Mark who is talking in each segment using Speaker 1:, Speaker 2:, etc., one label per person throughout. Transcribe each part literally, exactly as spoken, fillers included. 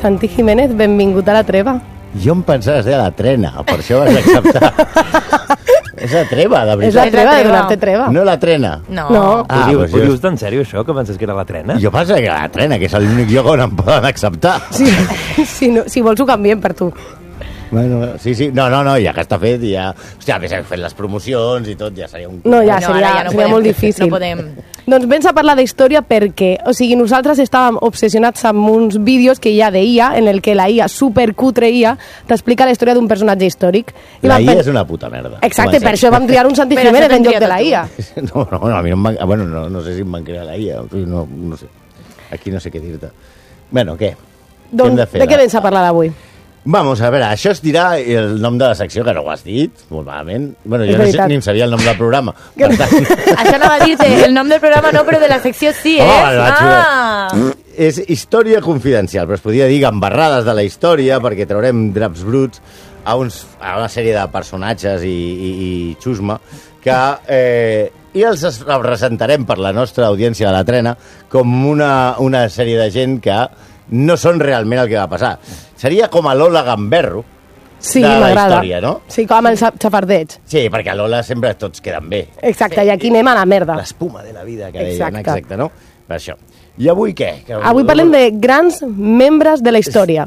Speaker 1: Santi Jiménez, benvingut a la treva.
Speaker 2: Jo em pensava que es deia la trena, per això vas acceptar. És la treva, de veritat.
Speaker 1: És la treva de donar-te treva.
Speaker 2: No la trena.
Speaker 3: No.
Speaker 1: No.
Speaker 2: Ah,
Speaker 4: ho dius,
Speaker 2: doncs
Speaker 4: ho
Speaker 2: jo-
Speaker 4: dius en sèrio, això, que penses que era la trena?
Speaker 2: Jo pensava que era la trena, que és l'únic lloc on em poden acceptar.
Speaker 1: Sí, si, no, si vols ho canviem per tu.
Speaker 2: Bueno, sí, sí. No, no, no, ja que està fet, ja... Hòstia, a més, hem fet les promocions i tot, ja seria un...
Speaker 1: No, ja
Speaker 3: No,
Speaker 1: seria,
Speaker 3: ara ja no
Speaker 1: seria
Speaker 3: podem,
Speaker 1: molt difícil.
Speaker 3: no podem.
Speaker 1: Doncs vens a parlar d'història perquè, o sigui, nosaltres estàvem obsessionats amb uns vídeos que hi ha de I A, en el que la I A, supercutre I A, t'explica la història d'un personatge històric. I
Speaker 2: La
Speaker 1: vam
Speaker 2: I A
Speaker 1: pen-
Speaker 2: és una puta merda.
Speaker 1: Exacte,
Speaker 2: Comencem.
Speaker 1: per això vam triar un Santi
Speaker 3: Per això
Speaker 1: Jiménez
Speaker 3: t'hem
Speaker 1: en lloc
Speaker 3: triat
Speaker 1: de la
Speaker 3: a tu.
Speaker 1: I A.
Speaker 2: No, no, no, a mi no em van... Bueno, no, no sé si em van crear la I A, o sigui, no, no sé. Aquí no sé què dir-te. Bueno, què? Què hem
Speaker 1: Doncs,
Speaker 2: de
Speaker 1: de,
Speaker 2: fer?
Speaker 1: què vens a parlar d'avui?
Speaker 2: Vamos, a veure, això es dirà el nom de la secció, que no ho has dit, molt malament. Bueno,
Speaker 1: És
Speaker 2: jo no sé,
Speaker 1: veritat.
Speaker 2: ni em sabia el nom del programa. Per tant,
Speaker 3: Això anava a dir-te, el nom del programa no, però de la secció sí, eh?
Speaker 2: Home, vale, vaig
Speaker 3: ah!
Speaker 2: és història confidencial, però es podria dir gambarrades de la història, perquè traurem draps bruts a, uns, a una sèrie de personatges i, i, i xusma que... Eh, i els es- representarem per la nostra audiència de la trena com una, una sèrie de gent que no són realment el que va passar. Seria com a Lola Gamberro,
Speaker 1: Sí,
Speaker 2: de la
Speaker 1: m'agrada.
Speaker 2: història, no?
Speaker 1: Sí, com amb el xa- xafardeig.
Speaker 2: Sí, perquè a Lola sempre tots queden bé.
Speaker 1: Exacte, i aquí anem a la merda.
Speaker 2: L'espuma de la vida, que deien,
Speaker 1: Exacte.
Speaker 2: exacte, no? Per això. I avui què? Que...
Speaker 1: Avui parlem de grans membres de la història.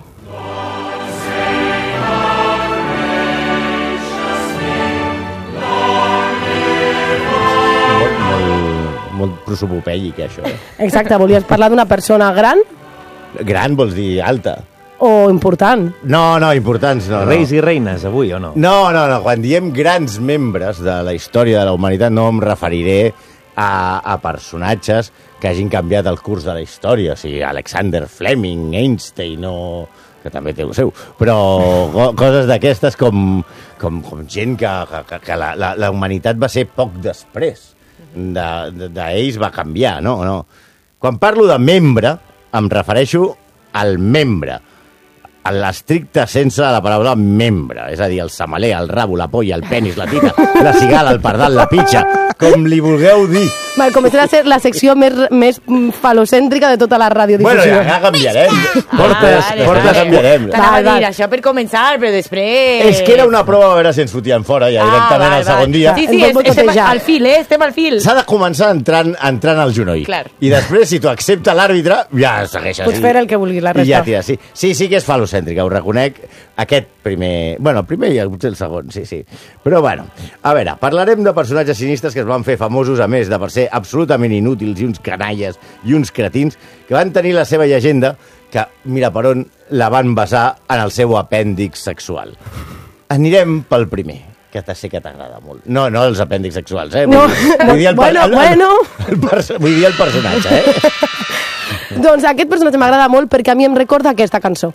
Speaker 2: Molt, molt, molt prosopopèic, això. Eh?
Speaker 1: Exacte, volies parlar d'una persona gran
Speaker 2: Gran vols dir alta.
Speaker 1: o important?
Speaker 2: No, no, importants no. no.
Speaker 4: Reis i reines, avui, o no?
Speaker 2: No, no, no. Quan diem grans membres de la història de la humanitat no em referiré a, a personatges que hagin canviat el curs de la història. O sigui, Alexander Fleming, Einstein o... que també té el seu, però co- coses d'aquestes com, com, com gent que, que, que la, la, la humanitat va ser poc després d'ells de, de va canviar, no? no? Quan parlo de membre, em refereixo al membre, a l'estricte sense de la paraula membre, és a dir, el samaler, el rabo, la polla, el penis, la tita, la cigala, el pardal, la pitxa, com li vulgueu dir.
Speaker 1: Val, començarà a ser la secció més, més mm, falocèntrica de tota la
Speaker 2: Bueno,
Speaker 1: radiodifusió.
Speaker 2: ja, ja canviarem.
Speaker 3: Ah,
Speaker 2: Portes,
Speaker 3: vale,
Speaker 2: portes
Speaker 3: vale.
Speaker 2: canviarem.
Speaker 3: T'anava a
Speaker 1: Val, val.
Speaker 3: dir això per començar, però després...
Speaker 2: És que era una prova a veure si ens fotien fora ja directament
Speaker 3: val,
Speaker 2: al segon
Speaker 3: val.
Speaker 2: dia.
Speaker 3: Sí,
Speaker 1: Ens
Speaker 3: sí,
Speaker 1: vol
Speaker 3: es- estem
Speaker 1: boicotejar.
Speaker 3: al fil, eh? Estem al fil.
Speaker 2: S'ha de començar entrant, entrant al genoll.
Speaker 3: Clar.
Speaker 2: I després, si t'ho accepta l'àrbitre, ja segueixes.
Speaker 1: Pots fer el que vulguis, la
Speaker 2: I ja
Speaker 1: resta.
Speaker 2: tira, sí. Sí, sí que és falocèntrica, ho reconec. Aquest primer... Bueno, el primer i potser el segon, sí, sí. Però, bueno, a veure, parlarem de personatges sinistres que es van fer famosos, a més de per ser absolutament inútils i uns canalles i uns cretins, que van tenir la seva llegenda que, mira per on, la van basar en el seu apèndix sexual. Anirem pel primer, que te sé que t'agrada molt. No, no els apèndixs sexuals, eh?
Speaker 1: No,
Speaker 2: Vull dir el, per-
Speaker 1: bueno,
Speaker 2: el, el,
Speaker 1: bueno.
Speaker 2: el, perso- vull dir el personatge, eh?
Speaker 1: Doncs aquest personatge m'agrada molt perquè a mi em recorda aquesta cançó.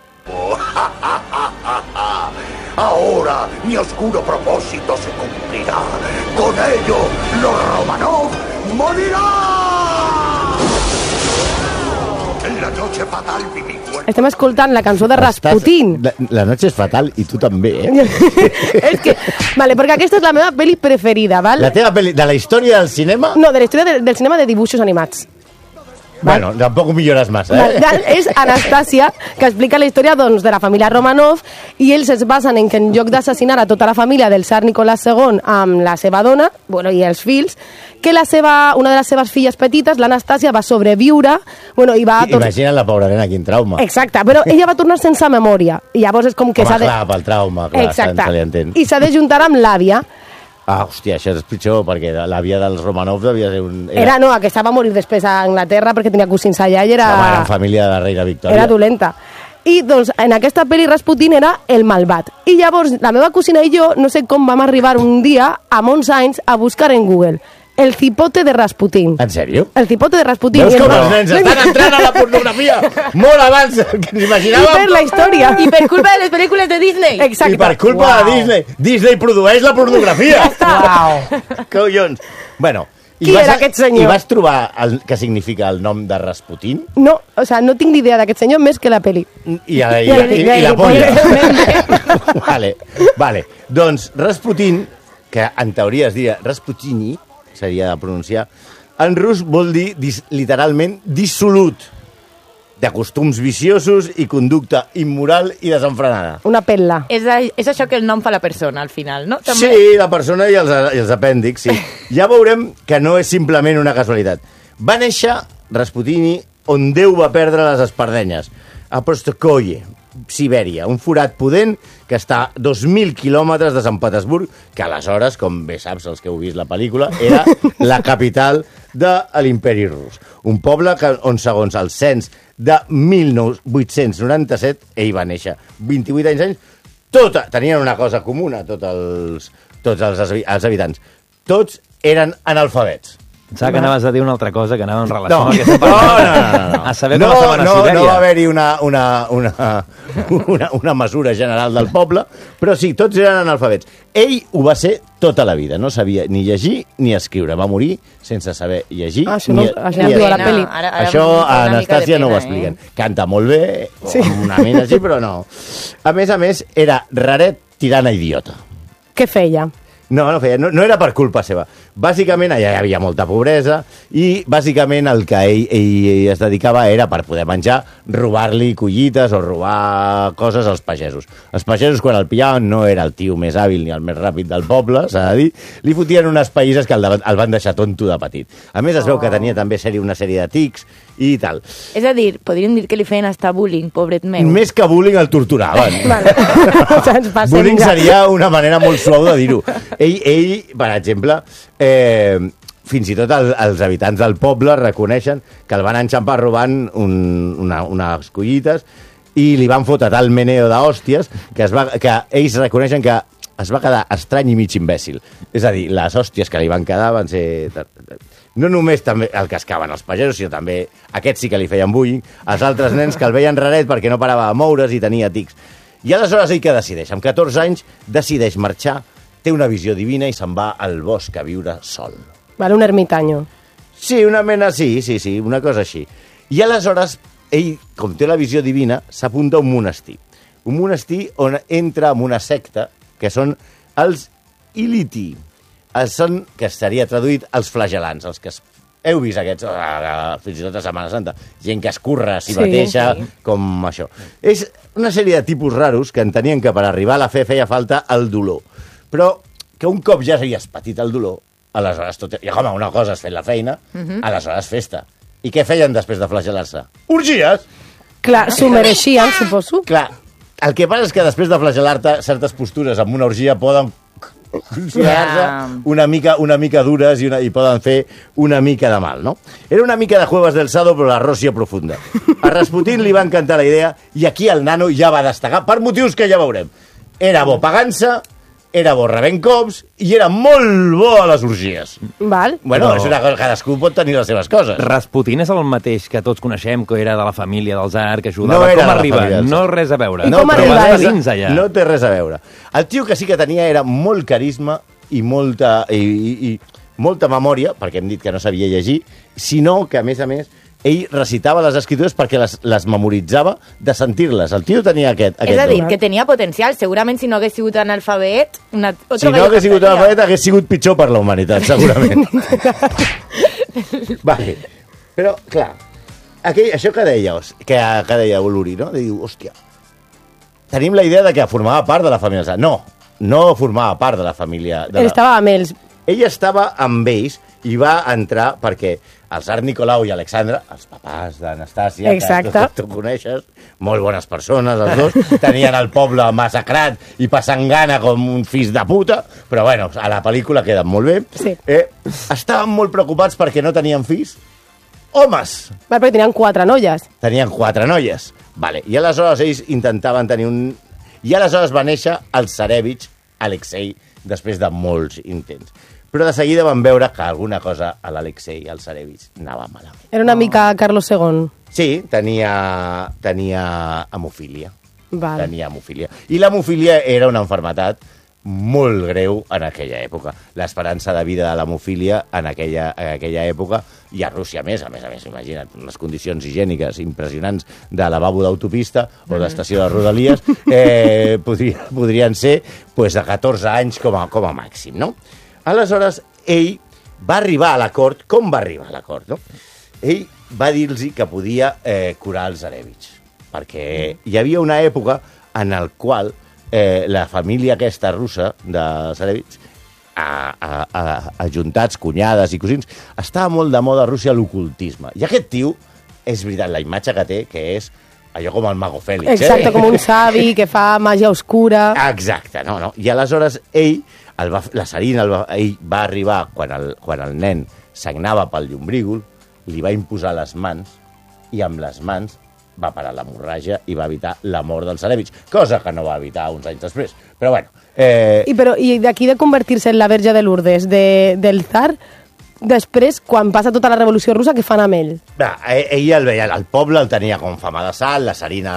Speaker 5: Ahora mi oscuro propósito se cumplirá. Con ello, los Romanov morirán. En la noche fatal vi mi cuerpo.
Speaker 1: Estem escoltant la cançó de Rasputin.
Speaker 2: La, la noche és fatal i tu també, eh?
Speaker 1: És que, vale, perquè aquesta és la meva pel·li preferida, val?
Speaker 2: La teva pel·li... De la història del cinema?
Speaker 1: No, de la història de, del cinema de dibuixos animats.
Speaker 2: Bueno, tampoc ho millores massa,
Speaker 1: Val,
Speaker 2: eh?
Speaker 1: val, és Anastàcia, que explica la història doncs, de la família Romanov, i ells es basen en que en lloc d'assassinar a tota la família del tsar Nicolás segon amb la seva dona, bueno, i els fills, que la seva, una de les seves filles petites, l'Anastàcia, va sobreviure, bueno, i va... tor-
Speaker 2: Imagina't la pobra nena, quin trauma.
Speaker 1: Exacte, però ella va tornar sense memòria, i llavors és com que
Speaker 2: Home,
Speaker 1: s'ha de...
Speaker 2: clar, pel trauma, clar,
Speaker 1: Exacte,
Speaker 2: se li entén.
Speaker 1: i s'ha de juntar amb l'àvia.
Speaker 2: Ah, hòstia, això és pitjor, perquè l'àvia dels Romanov devia ser un...
Speaker 1: Era, no, aquesta va morir després a Anglaterra perquè tenia cosins allà i era...
Speaker 2: La mare en família de la reina Victòria.
Speaker 1: Era dolenta. I doncs en aquesta pel·li Rasputin era el malvat. I llavors la meva cosina i jo no sé com vam arribar un dia a molts anys a buscar en Google el cipote de Rasputin.
Speaker 2: En sèrio?
Speaker 1: El cipote de Rasputin.
Speaker 2: Veus
Speaker 1: I
Speaker 2: com
Speaker 1: ens
Speaker 2: els
Speaker 1: va-
Speaker 2: nens estan entrant a la pornografia molt abans del que ens
Speaker 1: I
Speaker 2: imaginàvem?
Speaker 1: per la història.
Speaker 3: I per culpa de les pel·lícules de Disney.
Speaker 1: Exacte.
Speaker 2: I per culpa de Disney. Disney produeix la pornografia.
Speaker 1: Wow.
Speaker 2: Collons. Bueno, i
Speaker 1: Qui
Speaker 2: vas
Speaker 1: era
Speaker 2: a-
Speaker 1: aquest senyor?
Speaker 2: I vas trobar el que significa el nom de Rasputin?
Speaker 1: No, o sea, no tinc ni idea d'aquest senyor més que la pel·li.
Speaker 2: I, a, i,
Speaker 1: I-
Speaker 2: i, i,
Speaker 1: i-
Speaker 2: la polla.
Speaker 1: i-
Speaker 2: vale, vale. Doncs Rasputin, que en teoria es diria Rasputini, seria de pronunciar, en rus vol dir dis, literalment dissolut. de costums viciosos i conducta immoral i desenfrenada.
Speaker 1: Una pel·la.
Speaker 3: És, a, és això que el nom fa la persona, al final, no? També...
Speaker 2: Sí, la persona i els, i els apèndixs, sí. Ja veurem que no és simplement una casualitat. Va néixer Rasputini on Déu va perdre les espardenyes, a Prostokoye, Sibèria, un forat pudent que està a dos mil quilòmetres de Sant Petersburg, que aleshores, com bé saps els que heu vist la pel·lícula, era la capital de l'imperi rus. Un poble que, on, segons el cens de mil vuit-cents noranta-set, ell va néixer vint-i-vuit anys, anys tota, tenien una cosa comuna, tots els, tots els, els habitants. Tots eren analfabets.
Speaker 4: Pensava que anaves a dir una altra cosa que anava en relació
Speaker 2: No,
Speaker 4: amb aquesta
Speaker 2: no,
Speaker 4: part.
Speaker 2: no, no, no.
Speaker 4: A saber
Speaker 2: no,
Speaker 4: com estaven a
Speaker 2: no,
Speaker 4: Sibèria.
Speaker 2: no va haver-hi una, una, una, una, una mesura general del poble, però sí, tots eren analfabets. Ell ho va ser tota la vida, no sabia ni llegir ni escriure. Va morir sense saber llegir
Speaker 1: Ah, això
Speaker 2: ni,
Speaker 1: no- això
Speaker 2: ni
Speaker 1: no diu a la
Speaker 3: pena.
Speaker 1: peli.
Speaker 3: Ara- ara
Speaker 2: Això
Speaker 3: em fa
Speaker 2: a
Speaker 3: una mica
Speaker 2: Anastàcia
Speaker 3: de
Speaker 2: no ho
Speaker 3: pena,
Speaker 2: expliquen.
Speaker 3: eh?
Speaker 2: Canta molt bé,
Speaker 1: Sí.
Speaker 2: sí. Una mina així, però no. A més a més, era raret tirant a idiota.
Speaker 1: Què feia?
Speaker 2: No, no feia, no, no era per culpa seva. Bàsicament, allà hi havia molta pobresa i, bàsicament, el que ell, ell, ell es dedicava era, per poder menjar, robar-li collites o robar coses als pagesos. Els pagesos, quan el pillaven, no era el tio més hàbil ni el més ràpid del poble, s'ha de dir, li fotien unes païses que el, el van deixar tonto de petit. A més, es veu que tenia també sèrie, una sèrie de tics i tal.
Speaker 3: És a dir, podríem dir que li feien hasta bullying, pobret meu.
Speaker 2: Més que bullying el torturaven.
Speaker 1: Vale. Ens passem
Speaker 2: Bullying
Speaker 1: ja.
Speaker 2: seria una manera molt suau de dir-ho. Ell, ell, per exemple, eh, fins i tot el, els habitants del poble reconeixen que el van enxampar robant un, una, unes collites i li van fotre tal meneo d'hòsties que, es va, que ells reconeixen que es va quedar estrany i mig imbècil. És a dir, les hòsties que li van quedar van ser... No només també el cascaven els pagesos, sinó també aquests sí que li feien bullying, els altres nens que el veien raret perquè no parava de moure's i tenia tics. I aleshores ell què decideix? Amb catorze anys decideix marxar, té una visió divina i se'n va al bosc a viure sol.
Speaker 1: Vale, un ermitaño.
Speaker 2: Sí, una mena, sí, sí, sí, una cosa així. I aleshores, ell, com té la visió divina, s'apunta a un monestir. Un monestir on entra en una secta, que són els Iliti. Els són, que seria traduït, els flagelants, els que es... Heu vist aquests, a, a, fins i tot a Setmana Santa, gent que es curra a si
Speaker 1: Sí,
Speaker 2: mateixa,
Speaker 3: sí.
Speaker 2: com això. És una sèrie de tipus raros que entenien que per arribar a la fe feia falta el dolor. Però que un cop ja havies patit el dolor, aleshores tot... I home, una cosa és fer la feina, uh-huh. aleshores festa. I què feien després de flagelar-se? Orgies!
Speaker 1: Clar, s'ho mereixien, suposo.
Speaker 2: Clar, el que passa és que després de flagelar-te, certes postures amb una orgia poden considerar-se
Speaker 3: Ja.
Speaker 2: una mica, una mica dures i, una, i poden fer una mica de mal, no? Era una mica de Cuevas del Sado, però la Ròssia profunda. A Rasputin li va encantar la idea i aquí el nano ja va destacar per motius que ja veurem. Era bo pagant-se, era bo rebent cops i era molt bo a les orgies.
Speaker 1: Val.
Speaker 2: Bueno,
Speaker 4: Però-
Speaker 2: és una cosa, cadascú pot tenir les seves coses.
Speaker 4: Rasputin és el mateix que tots coneixem, que era de la família del tsar, que
Speaker 2: No
Speaker 4: ajudava.
Speaker 2: era
Speaker 4: Com
Speaker 2: de la
Speaker 4: arriba?
Speaker 2: família del
Speaker 4: No
Speaker 2: tsar.
Speaker 4: res a veure.
Speaker 1: I com
Speaker 4: però
Speaker 1: arriba
Speaker 4: va
Speaker 1: ell?
Speaker 4: estar dins allà.
Speaker 2: No té res a veure. El tio que sí que tenia era molt carisma i molta, i, i, i molta memòria, perquè hem dit que no sabia llegir, sinó que, a més a més, ell recitava les escritures perquè les, les memoritzava de sentir-les. El tio tenia aquest, aquest
Speaker 3: És a dir,
Speaker 2: don.
Speaker 3: que tenia potencial. Segurament, si no hagués sigut analfabet... Una, otro
Speaker 2: Si no
Speaker 3: gallo
Speaker 2: hagués sigut
Speaker 3: cantaria.
Speaker 2: analfabet, hagués sigut pitjor per la humanitat, segurament. Vale. Però, clar, aquell, això que deia, que, que deia l'Uri, no? Diu, hòstia, tenim la idea de que formava part de la família. No, no formava part de la família. De
Speaker 1: Ell
Speaker 2: la...
Speaker 1: estava amb ells.
Speaker 2: Ell estava amb ells i va entrar perquè el tsar Nicolau i Alexandre, els papàs d'Anastàcia,
Speaker 1: Exacte.
Speaker 2: que tu, tu coneixes, molt bones persones, els dos, tenien el poble massacrat i passant gana com un fills de puta, però bueno, a la pel·lícula queden molt bé.
Speaker 1: Sí.
Speaker 2: Eh, estaven molt preocupats perquè no tenien fills. Homes!
Speaker 1: Val, perquè tenien quatre noies.
Speaker 2: Tenien quatre noies. Vale. I aleshores ells intentaven tenir un... I aleshores va néixer el tsarevich Alexei, després de molts intents. Però de seguida van veure que alguna cosa a l'Alexei, al tsarevich, anava malament.
Speaker 1: Era una mica Carlos segon.
Speaker 2: Sí, tenia, tenia hemofília.
Speaker 1: Val.
Speaker 2: Tenia hemofília. I l'hemofília era una malaltia molt greu en aquella època. L'esperança de vida de l'hemofília en aquella, en aquella època, i a Rússia més, a més a més, imagina't, unes condicions higièniques impressionants de lavabo d'autopista o d'estació de Rodalies, eh, podria, podrien ser pues, de catorze anys com a, com a màxim, no? Aleshores, ell va arribar a la cort. Com va arribar a la cort, no? Ell va dir-los que podia eh, curar els zarèvits. Perquè hi havia una època en el qual eh, la família aquesta russa de zarèvits, a, a, a, ajuntats, cunyades i cosins, estava molt de moda a Rússia l'ocultisme. I aquest tio, és veritat, la imatge que té, que és allò com el Mago Fèlix.
Speaker 1: Exacte,
Speaker 2: eh?
Speaker 1: com un savi que fa màgia oscura.
Speaker 2: Exacte, no, no. I aleshores ell, el va, la Sarina, el va, ell va arribar, quan el, quan el nen sagnava pel llombrígol, li va imposar les mans, i amb les mans va parar l'hemorràgia i va evitar la mort dels zarèvits, cosa que no va evitar uns anys després. Però bueno... Eh...
Speaker 1: I, però, i d'aquí de convertir-se en la Verge de Lourdes de, del tsar, després, quan passa tota la revolució russa, què fan amb ell?
Speaker 2: Va, ell el veia, el poble el tenia com fama de sal, la Sarina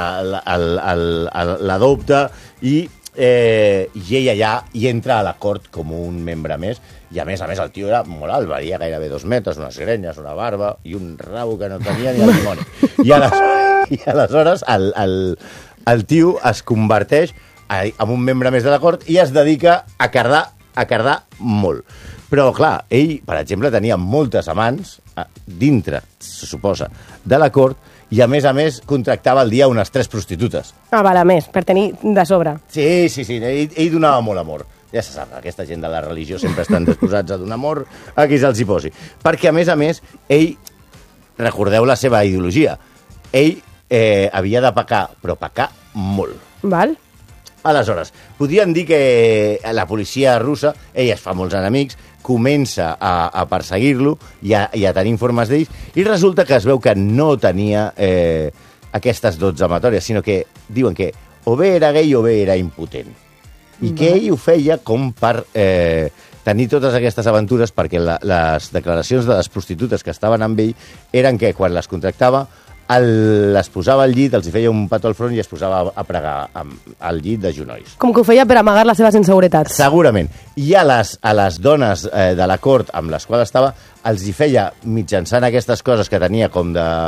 Speaker 2: l'adopta i, eh, i ell allà hi entra a la cort com un membre més. I a més a més el tio era molt alt, valia gairebé dos metres, unes grenyes, una barba i un rabo que no tenia ni el dimoni. I aleshores, i aleshores el, el, el tio es converteix en un membre més de la cort i es dedica a cardar, a cardar molt. Però, clar, ell, per exemple, tenia moltes amants dintre, se suposa, de la cort i, a més a més, contractava al dia unes tres prostitutes.
Speaker 1: Ah, val, a més, per tenir de sobre.
Speaker 2: Sí, sí, sí, ell, ell donava molt amor. Ja se sap, aquesta gent de la religió sempre estan disposats a donar amor a qui se'ls hi posi. Perquè, a més a més, ell, recordeu la seva ideologia, ell eh, havia de pecar, però pecar molt.
Speaker 1: Val.
Speaker 2: Aleshores, podien dir que la policia russa, ell es fa molts enemics, comença a, a perseguir-lo i a, i a tenir informes d'ells, i resulta que es veu que no tenia eh, aquestes dotze amatòries, sinó que diuen que o bé era gay o bé era impotent. I que ell ho feia com per eh, tenir totes aquestes aventures, perquè la, les declaracions de les prostitutes que estaven amb ell eren que quan les contractava el, les posava al llit, els hi feia un petó al front i es posava a pregar amb, al llit de genolls.
Speaker 1: Com que ho feia per amagar les seves inseguretats.
Speaker 2: Segurament. I a les, a les dones eh, de la cort amb les quals estava, els hi feia, mitjançant aquestes coses que tenia com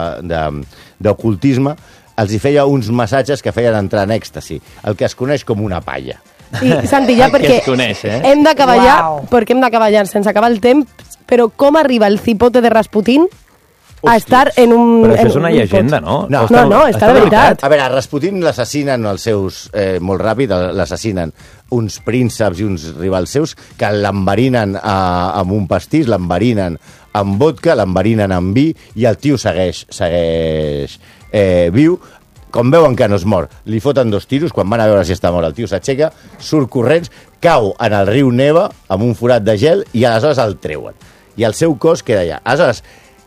Speaker 2: d'ocultisme, els hi feia uns massatges que feien entrar en èxtasi, el que es coneix com una palla.
Speaker 1: I, Santi, ja perquè
Speaker 4: coneix, eh?
Speaker 1: hem d'acabar ja,
Speaker 3: Wow.
Speaker 1: perquè hem d'acabar ja sense acabar el temps, però com arriba el cipote de Rasputín a estar en un...
Speaker 4: Però això
Speaker 1: en
Speaker 4: és una
Speaker 1: un
Speaker 4: llegenda,
Speaker 1: pot?
Speaker 4: no?
Speaker 2: No,
Speaker 1: No, no, està de veritat.
Speaker 2: A veure, a Rasputín l'assassinen els seus, eh, molt ràpid, l'assassinen uns prínceps i uns rivals seus que l'enverinen amb un pastís, l'enverinen amb vodka, l'enverinen amb vi i el tio segueix, segueix eh, viu. Com veuen que no es mor, li foten dos tiros, quan van a veure si està mort el tio s'aixeca, surt corrents, cau en el riu Neva amb un forat de gel i aleshores el treuen. I el seu cos queda allà. Aleshores,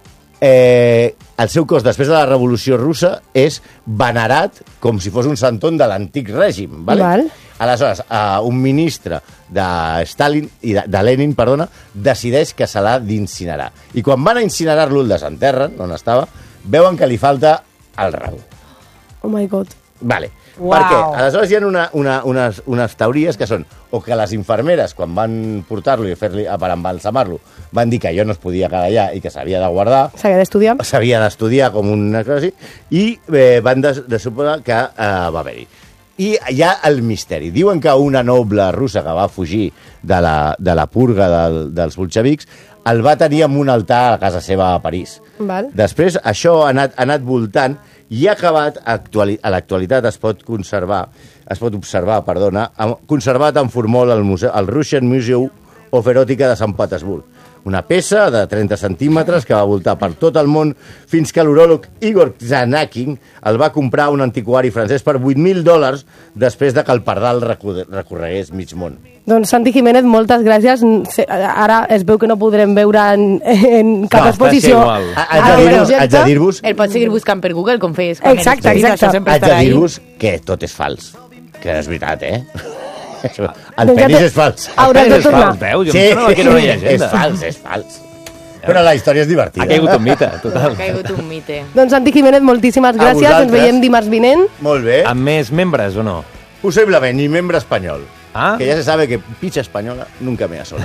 Speaker 2: eh, el seu cos després de la Revolució Russa és venerat com si fos un santon de l'antic règim. Vale?
Speaker 1: Val.
Speaker 2: Aleshores, eh, un ministre de Stalin, i de, de Lenin, perdona, decideix que se l'ha d'incinerar. I quan van a incinerar-lo, el desenterren, on estava, veuen que li falta el rabo.
Speaker 1: Oh my God.
Speaker 2: Vale.
Speaker 3: Uau.
Speaker 2: Per què? Aleshores hi ha una, una, unes, unes teories que són o que les infermeres, quan van portar-lo i fer-li per embalsamar-lo, van dir que allò no es podia quedar allà i que s'havia de guardar,
Speaker 1: S'havia d'estudiar.
Speaker 2: s'havia d'estudiar com una cosa així, i eh, van de, de suposar que eh, va haver-hi. I hi ha el misteri. Diuen que una noble russa que va fugir de la, de la purga del, dels bolxevics el va tenir en un altar a casa seva a París.
Speaker 1: Val.
Speaker 2: Després això ha anat, ha anat voltant i ha acabat, actuali, a l'actualitat es pot conservar, es pot observar, perdona, conservat en formol al, museu, al Russian Museum of Eròtica de Sant Petersburg. Una peça de trenta centímetres que va voltar per tot el món fins que l'uròleg Igor Zanakin el va comprar un antiquari francès per vuit mil dòlars després de que el pardal recorregués mig món.
Speaker 1: Doncs Santi Jiménez, moltes gràcies. Se- Ara es veu que no podrem veure en, en cap
Speaker 2: No,
Speaker 1: exposició.
Speaker 4: està igual.
Speaker 2: Ha- Haig de
Speaker 1: aquest
Speaker 2: dir-vos,
Speaker 1: projecte.
Speaker 2: haig de dir-vos,
Speaker 3: El pots seguir buscant per Google, com feies. quan
Speaker 1: Exacte,
Speaker 3: eres petit,
Speaker 1: exacte.
Speaker 3: Això sempre
Speaker 2: haig de
Speaker 3: estarà ahí.
Speaker 2: dir-vos que tot és fals. Que és veritat, eh? El
Speaker 1: Doncs ja
Speaker 2: penis
Speaker 1: te-
Speaker 2: és fals.
Speaker 1: Hauràs de
Speaker 4: És
Speaker 1: tornar.
Speaker 4: fals, veus? Jo em sonava que era una llegenda.
Speaker 2: és fals, és fals. Però la història és divertida.
Speaker 4: Ha caigut un mite,
Speaker 3: Ha
Speaker 4: total.
Speaker 3: caigut un mite.
Speaker 1: Doncs Santi Jiménez, moltíssimes
Speaker 2: A
Speaker 1: gràcies. Ens
Speaker 2: vosaltres.
Speaker 1: veiem dimarts vinent.
Speaker 2: Molt bé.
Speaker 4: Amb més membres o no?
Speaker 2: Posiblemente, ni membre espanyol.
Speaker 4: Ah.
Speaker 2: Que ya se sabe que picha española nunca me da sola.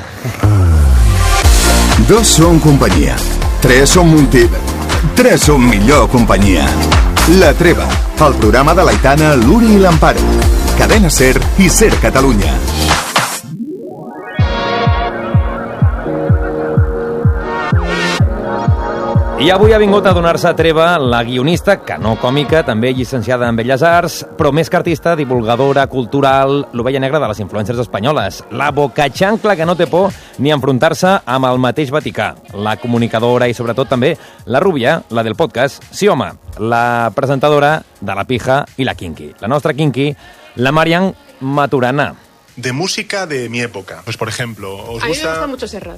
Speaker 6: Dos són companyia. Tres són multi... Tres són millor companyia. La Treva, el programa de l'Aitana, l'Uri i l'Amparo. Cadena Ser i Ser Catalunya.
Speaker 4: I avui ha vingut a donar-se treva la guionista, que no còmica, també llicenciada en Belles Arts, però més que artista, divulgadora cultural, l'ovella negra de les influències espanyoles, la bocachancla que no té por ni enfrontar-se amb el mateix Vaticà, la comunicadora i sobretot també la rubia, la del podcast, sí home, la presentadora de La Pija i la Kinky. La nostra Kinky, la Marian Maturana.
Speaker 7: De música de mi época. Pues por ejemplo, ¿os
Speaker 8: A mí
Speaker 7: gusta?
Speaker 8: me gusta mucho Serrat.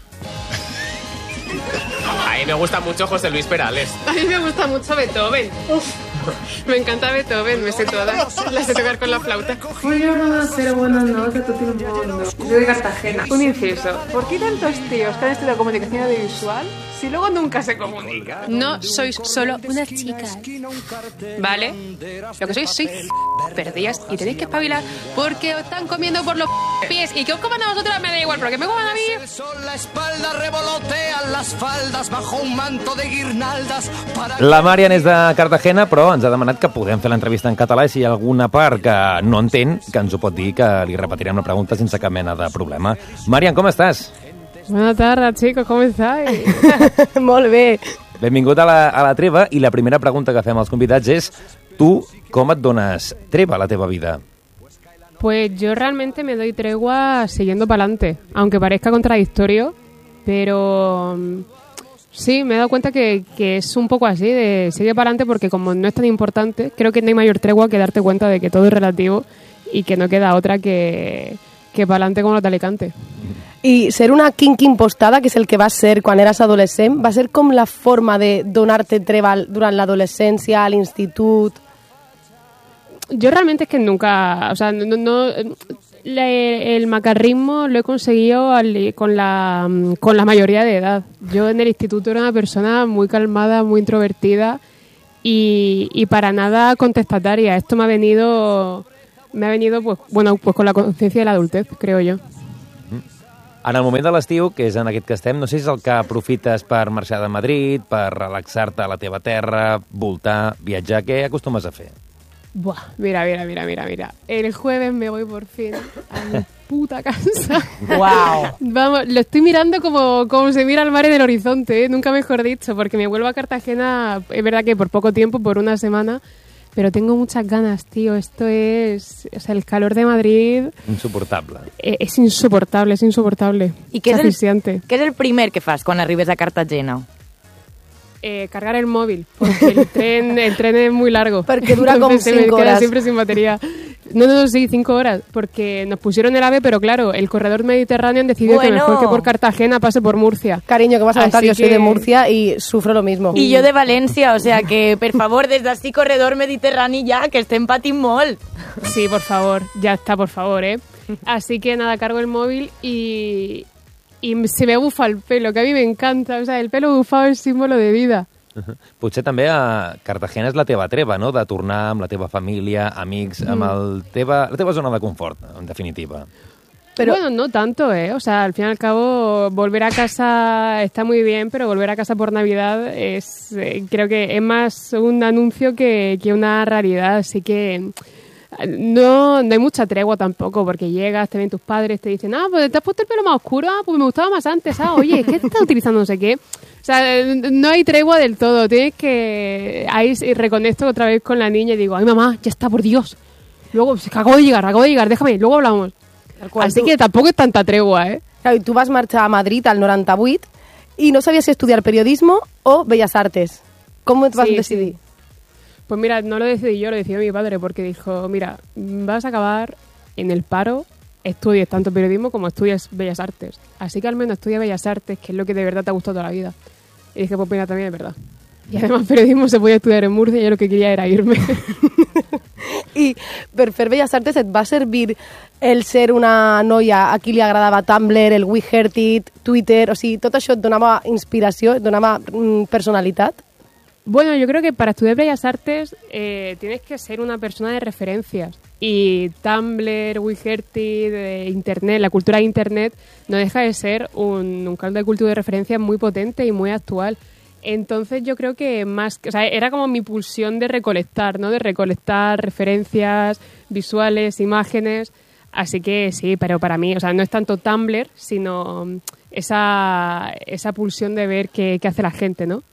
Speaker 9: A mí me gusta mucho José Luis Perales.
Speaker 8: A mí me gusta mucho Beethoven. Uf, me encanta Beethoven, me sé todas. Las sé tocar con la flauta. Julio Rodacero, buenas noches, tú tienes un mundo. Soy de Cartagena. Un inciso. ¿Por qué tantos tíos que han estudiado comunicación audiovisual si luego nunca se comunican?
Speaker 10: No sois solo unas chicas, ¿vale? Lo que sois sois perdidas y tenéis que espabilar porque os están comiendo por los pies y que os coman a vosotras me da igual, pero que me coman a mí.
Speaker 11: La espalda revolotean las faldas bajo un manto de guirnaldas para...
Speaker 4: La Marian és de Cartagena, però ens ha demanat que podem fer l'entrevista en català i si hi ha alguna part que no entén, que ens ho pot dir, que li repetirem la pregunta sense cap mena de problema. Marian, com estàs?
Speaker 8: Buenas tardes, chicos, ¿cómo estáis?
Speaker 1: Molt bé.
Speaker 4: Benvingut a la, a la treva i la primera pregunta que fem als convidats és tu com et dones treva a la teva vida?
Speaker 8: Pues yo realmente me doy tregua siguiendo para adelante, aunque parezca contradictorio, pero sí, me he dado cuenta que, que es un poco así, de sigue para adelante porque como no es tan importante, creo que no hay mayor tregua que darte cuenta de que todo es relativo y que no queda otra que, que para adelante como los de Alicante.
Speaker 1: I ser una kinky impostada, que és el que vas ser quan eres adolescent, va ser com la forma de donar-te treva durant l'adolescència, a l'institut?
Speaker 8: Yo realmente es que nunca, o sea, no, no le, el macarrismo lo he conseguido al, con la con la mayoría de edad. Yo en el instituto era una persona muy calmada, muy introvertida y, y para nada contestataria. Esto me ha venido me ha venido pues bueno, pues con la conciencia de la adultez, creo yo.
Speaker 4: En el moment de l'estiu, que és en aquest que estem, no sé si és el que aprofites per marxar de Madrid, per relaxar-te a la teva terra, voltar, viatjar, què acostumes a fer?
Speaker 8: Buah, mira, mira, mira, mira, mira. El jueves me voy por fin a mi puta casa.
Speaker 3: ¡Wow!
Speaker 8: Vamos, lo estoy mirando como, como se mira el mar en el horizonte, ¿eh? Nunca mejor dicho, porque me vuelvo a Cartagena, es verdad que por poco tiempo, por una semana, pero tengo muchas ganas, tío. Esto es... O sea, el calor de Madrid...
Speaker 4: Insoportable.
Speaker 8: Es, es insoportable, es insoportable.
Speaker 3: I què
Speaker 8: es
Speaker 3: és,
Speaker 8: asfixiante.
Speaker 3: el, què és el primer que fas quan arribes a Cartagena?
Speaker 8: Eh, cargar el móvil, porque el tren, el tren es muy largo.
Speaker 1: Porque dura como
Speaker 8: Entonces, se me
Speaker 1: cinco
Speaker 8: queda
Speaker 1: horas.
Speaker 8: siempre sin batería. No, no, sí, cinco horas, porque nos pusieron el AVE, pero claro, el corredor mediterráneo decidió
Speaker 3: Bueno.
Speaker 8: que mejor que por Cartagena pase por Murcia.
Speaker 1: Cariño, que vas a contar,
Speaker 8: Así
Speaker 1: yo soy
Speaker 8: que-
Speaker 1: de Murcia y sufro lo mismo.
Speaker 3: I jo de València, o sea que, per favor, des d'ací corredor mediterrani ja, que estem patint molt.
Speaker 8: Sí, por favor, ya está, por favor, ¿eh? Así que nada, cargo el móvil y, y se me bufa el pelo, que a mí me encanta. O sea, el pelo bufado es símbolo de vida.
Speaker 4: Potser també a Cartagena és la teva treva, no?, de tornar amb la teva família, amics, amb el teva, la teva zona de confort, en definitiva.
Speaker 8: Pero bueno, no tanto, ¿eh? O sea, al fin y al cabo, volver a casa está muy bien, pero volver a casa por Navidad es, eh, creo que es más un anuncio que, que una realidad. Así que no, no hay mucha tregua tampoco, porque llegas, te ven tus padres, te dicen, ah, pues te has puesto el pelo más oscuro, ah, pues me gustaba más antes, ah, oye, ¿qué te estás utilizando? No sé qué. O sea, no hay tregua del todo. Tienes que... Ahí reconecto otra vez con la niña y digo, ay, mamá, ya está, por Dios. Luego, pues, acabo de llegar, acabo de llegar, déjame, luego hablamos. Así
Speaker 1: tu...
Speaker 8: que tampoco es tanta tregua, ¿eh?
Speaker 1: Claro, y tú vas marxar a Madrid al noranta-vuit y no sabías si estudiar periodismo o Bellas Artes. ¿Cómo te vas
Speaker 8: Sí,
Speaker 1: a decidir?
Speaker 8: sí. Pues mira, no lo decidí yo, lo decidió mi padre, porque dijo, mira, vas a acabar en el paro, estudies tanto periodismo como estudies Bellas Artes. Así que al menos estudia Bellas Artes, que es lo que de verdad te ha gustado toda la vida. Y dije, pues mira, también es verdad. Y además periodismo se podía estudiar en Murcia y yo lo que quería era irme.
Speaker 1: I per fer Belles Artes et va servir el ser una noia a qui li agradava Tumblr, el We Heard It, Twitter, o sigui, tot això et donava inspiració, et donava mm, personalitat?
Speaker 8: Bueno, yo creo que para estudiar Bellas Artes eh, tienes que ser una persona de referencias. Y Tumblr, We Heard It, eh, Internet, la cultura de Internet, no deja de ser un, un caldo de cultivo de referencias muy potente y muy actual. Entonces yo creo que más, o sea, era como mi pulsión de recolectar, ¿no? De recolectar referencias visuales, imágenes. Así que sí, pero para mí, o sea, no es tanto Tumblr, sino esa, esa pulsión de ver qué, qué hace la gente, ¿no?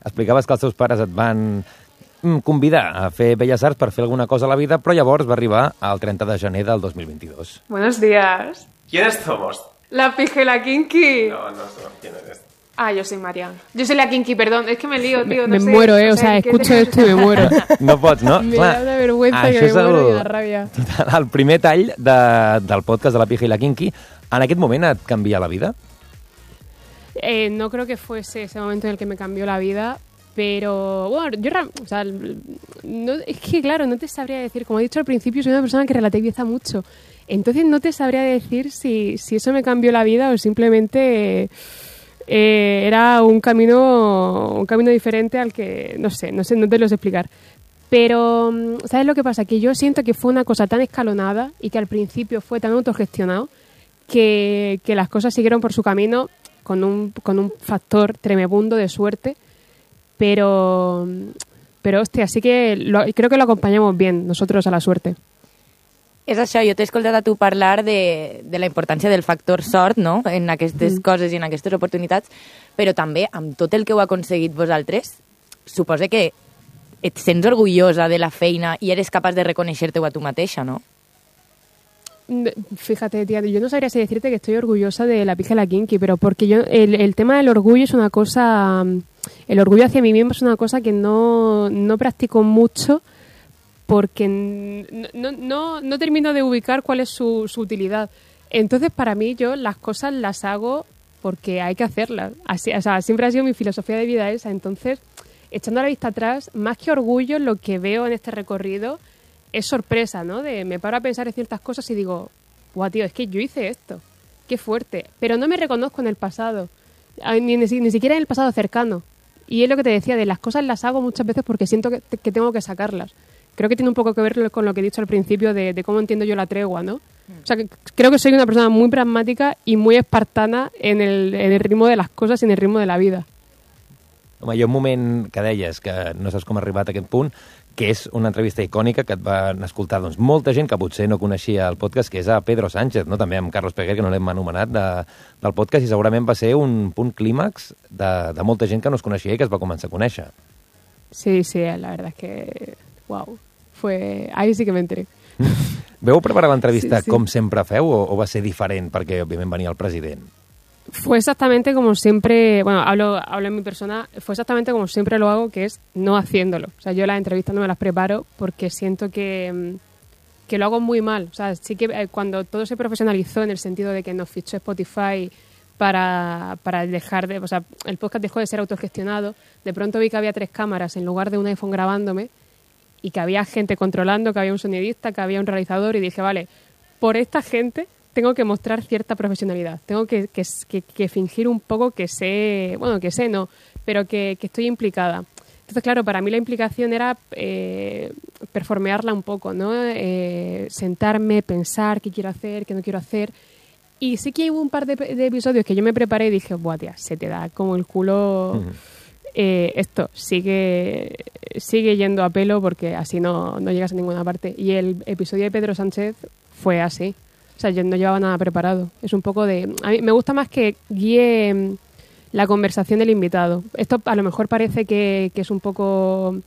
Speaker 4: Explicaves que els teus pares et van convidar a fer Belles Arts per fer alguna cosa a la vida, però llavors va arribar el trenta de gener del dos mil veintidós.
Speaker 8: Buenos días.
Speaker 9: ¿Quiénes somos?
Speaker 8: La Pija y la Kinky.
Speaker 9: No, no sé quién eres.
Speaker 8: Ah, yo soy Marian. Yo soy la Kinky, perdón. Es que me lío, tío. No
Speaker 1: me
Speaker 8: sé.
Speaker 1: muero, eh. O sea, escucho esto y me muero.
Speaker 4: No pots, no?
Speaker 1: Me da una vergüenza que me muero i una ràbia.
Speaker 4: Total, el primer tall de, del podcast de La Pija i la Kinky, en aquest moment et canvia la vida?
Speaker 8: Eh, no creo que fuese ese momento en el que me cambió la vida, pero bueno, yo, o sea, no, es que claro, no te sabría decir, como he dicho al principio, soy una persona que relativiza mucho, entonces no te sabría decir si, si eso me cambió la vida o simplemente eh, era un camino, un camino diferente al que, no sé, no sé, no te lo sé explicar. Pero, ¿sabes lo que pasa? Que yo siento que fue una cosa tan escalonada y que al principio fue tan autogestionado que, que las cosas siguieron por su camino con un, con un factor tremebundo de suerte. Pero, però, hòstia, sí que lo, creo que lo acompañamos bien, nosotros, a la suerte.
Speaker 3: És això, jo t'he escoltat a tu parlar de, de la importància del factor sort, no?, en aquestes mm. coses i en aquestes oportunitats, però també amb tot el que heu aconseguit vosaltres, suposo que et sents orgullosa de la feina i eres capaç de reconèixer-te-ho a tu mateixa, no?
Speaker 8: Fíjate, tía, yo no sabría si decirte que estoy orgullosa de La Pija y la Kinky, pero porque yo el, el tema del orgullo es una cosa, el orgullo hacia mí mismo es una cosa que no, no practico mucho porque no, no, no termino de ubicar cuál es su, su utilidad. Entonces, para mí, yo las cosas las hago porque hay que hacerlas. Así, o sea, siempre ha sido mi filosofía de vida esa. Entonces, echando la vista atrás, más que orgullo, lo que veo en este recorrido es sorpresa, ¿no? De me paro a pensar en ciertas cosas y digo, guau, tío, es que yo hice esto. Qué fuerte. Pero no me reconozco en el pasado. Ni, ni, ni siquiera en el pasado cercano. Y es lo que te decía, de las cosas las hago muchas veces porque siento que, que tengo que sacarlas. Creo que tiene un poco que ver con lo que he dicho al principio de, de cómo entiendo yo la tregua, ¿no? O sea, que creo que soy una persona muy pragmática y muy espartana en el, en el ritmo de las cosas y en el ritmo de la vida.
Speaker 4: Home, hi ha un moment que deies que no saps com ha arribat a aquest punt, que és una entrevista icònica que et van escoltar doncs, molta gent que potser no coneixia el podcast, que és a Pedro Sánchez, no? També amb Carlos Peguer, que no l'hem anomenat, de, del podcast, i segurament va ser un punt clímax de, de molta gent que no es coneixia i que es va començar a conèixer.
Speaker 8: Sí, sí, la verdad es que... Wow, fue... Ahí sí que me enteré.
Speaker 4: Veu preparar l'entrevista
Speaker 8: sí, sí.
Speaker 4: com sempre feu o, o va ser diferent perquè, òbviament, venia el president?
Speaker 8: Fue exactamente como siempre, bueno, hablo, hablo en mi persona, fue exactamente como siempre lo hago, que es no haciéndolo. O sea, yo las entrevistas no me las preparo porque siento que, que lo hago muy mal. O sea, sí que eh, cuando todo se profesionalizó en el sentido de que nos fichó Spotify para, para dejar de... O sea, el podcast dejó de ser autogestionado, de pronto vi que había tres cámaras en lugar de un iPhone grabándome y que había gente controlando, que había un sonidista, que había un realizador y dije, vale, por esta gente tengo que mostrar cierta profesionalidad, tengo que, que, que, que fingir un poco que sé, bueno, que sé no, pero que, que estoy implicada. Entonces, claro, para mí la implicación era eh, performearla un poco, ¿no? Eh, sentarme, pensar qué quiero hacer, qué no quiero hacer. Y sí que hubo un par de, de episodios que yo me preparé y dije, buah, tía, se te da como el culo... Uh-huh. Eh, esto sigue sigue yendo a pelo porque así no, no llegas a ninguna parte. Y el episodio de Pedro Sánchez fue así. O sea, yo no llevaba nada preparado. Es un poco de... A mí me gusta más que guíe la conversación del invitado. Esto a lo mejor parece que, que es un poco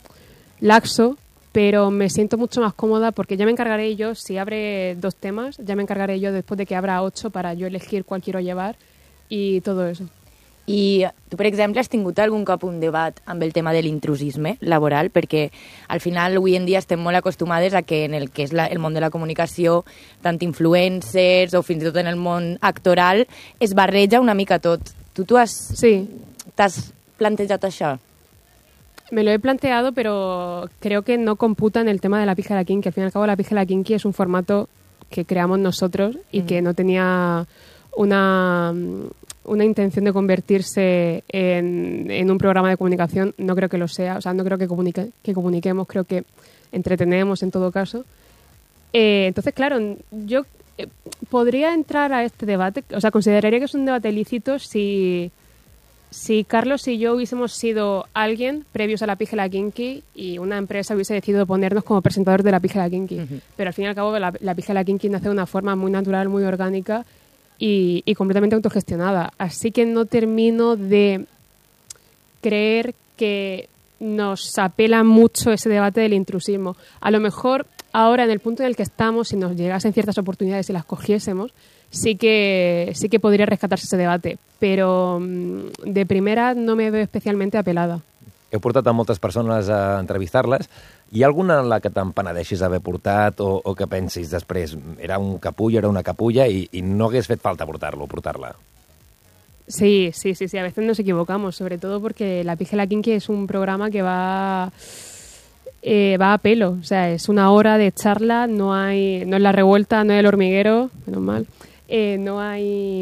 Speaker 8: laxo, pero me siento mucho más cómoda porque ya me encargaré yo, si abre dos temas, ya me encargaré yo después de que abra ocho para yo elegir cuál quiero llevar y todo eso.
Speaker 3: I tu, per exemple, has tingut algun cop un debat amb el tema de l'intrusisme laboral? Perquè al final avui en dia estem molt acostumades a que en el que és la, el món de la comunicació, tant influencers o fins i tot en el món actoral, es barreja una mica tot. Tu, tu has,
Speaker 8: sí.
Speaker 3: t'has plantejat això?
Speaker 8: Me lo he planteado, pero creo que no computa en el tema de La Pija y la Kinky, que al fin y al cabo La Pija y la Kinky es un formato que creamos nosotros y mm. que no tenía una... una intención de convertirse en, en un programa de comunicación, no creo que lo sea, o sea, no creo que, comunique, que comuniquemos, creo que entretenemos en todo caso. Eh, entonces, claro, yo eh, podría entrar a este debate, o sea, consideraría que es un debate lícito si, si Carlos y yo hubiésemos sido alguien previos a La Pija y la Kinky y una empresa hubiese decidido ponernos como presentadores de La Pija y la Kinky. Uh-huh. Pero al fin y al cabo, La, la Pija y la Kinky nace de una forma muy natural, muy orgánica, Y, y completamente autogestionada. Así que no termino de creer porque nos apela mucho ese debate del intrusismo. A lo mejor ahora, en el punto en el que estamos, si nos llegasen ciertas oportunidades y las cogiésemos, sí que sí que podría rescatarse ese debate, però de primera no me veo especialmente apelada.
Speaker 4: Heu portat a moltes persones a entrevistar-les. Hi ha alguna en la que te'n penedeixis d'haver portat o, o que pensis després era un capullo, era una capulla i, i no hagués fet falta portar-lo, portar-la?
Speaker 8: Sí, sí, sí, sí, a veces nos equivocamos, sobre todo porque La Pija y la Kinky es un programa que va eh, va a pelo, o sea, es una hora de charla, no hay no es La Revuelta, no es El Hormiguero, menos mal, eh, no hay...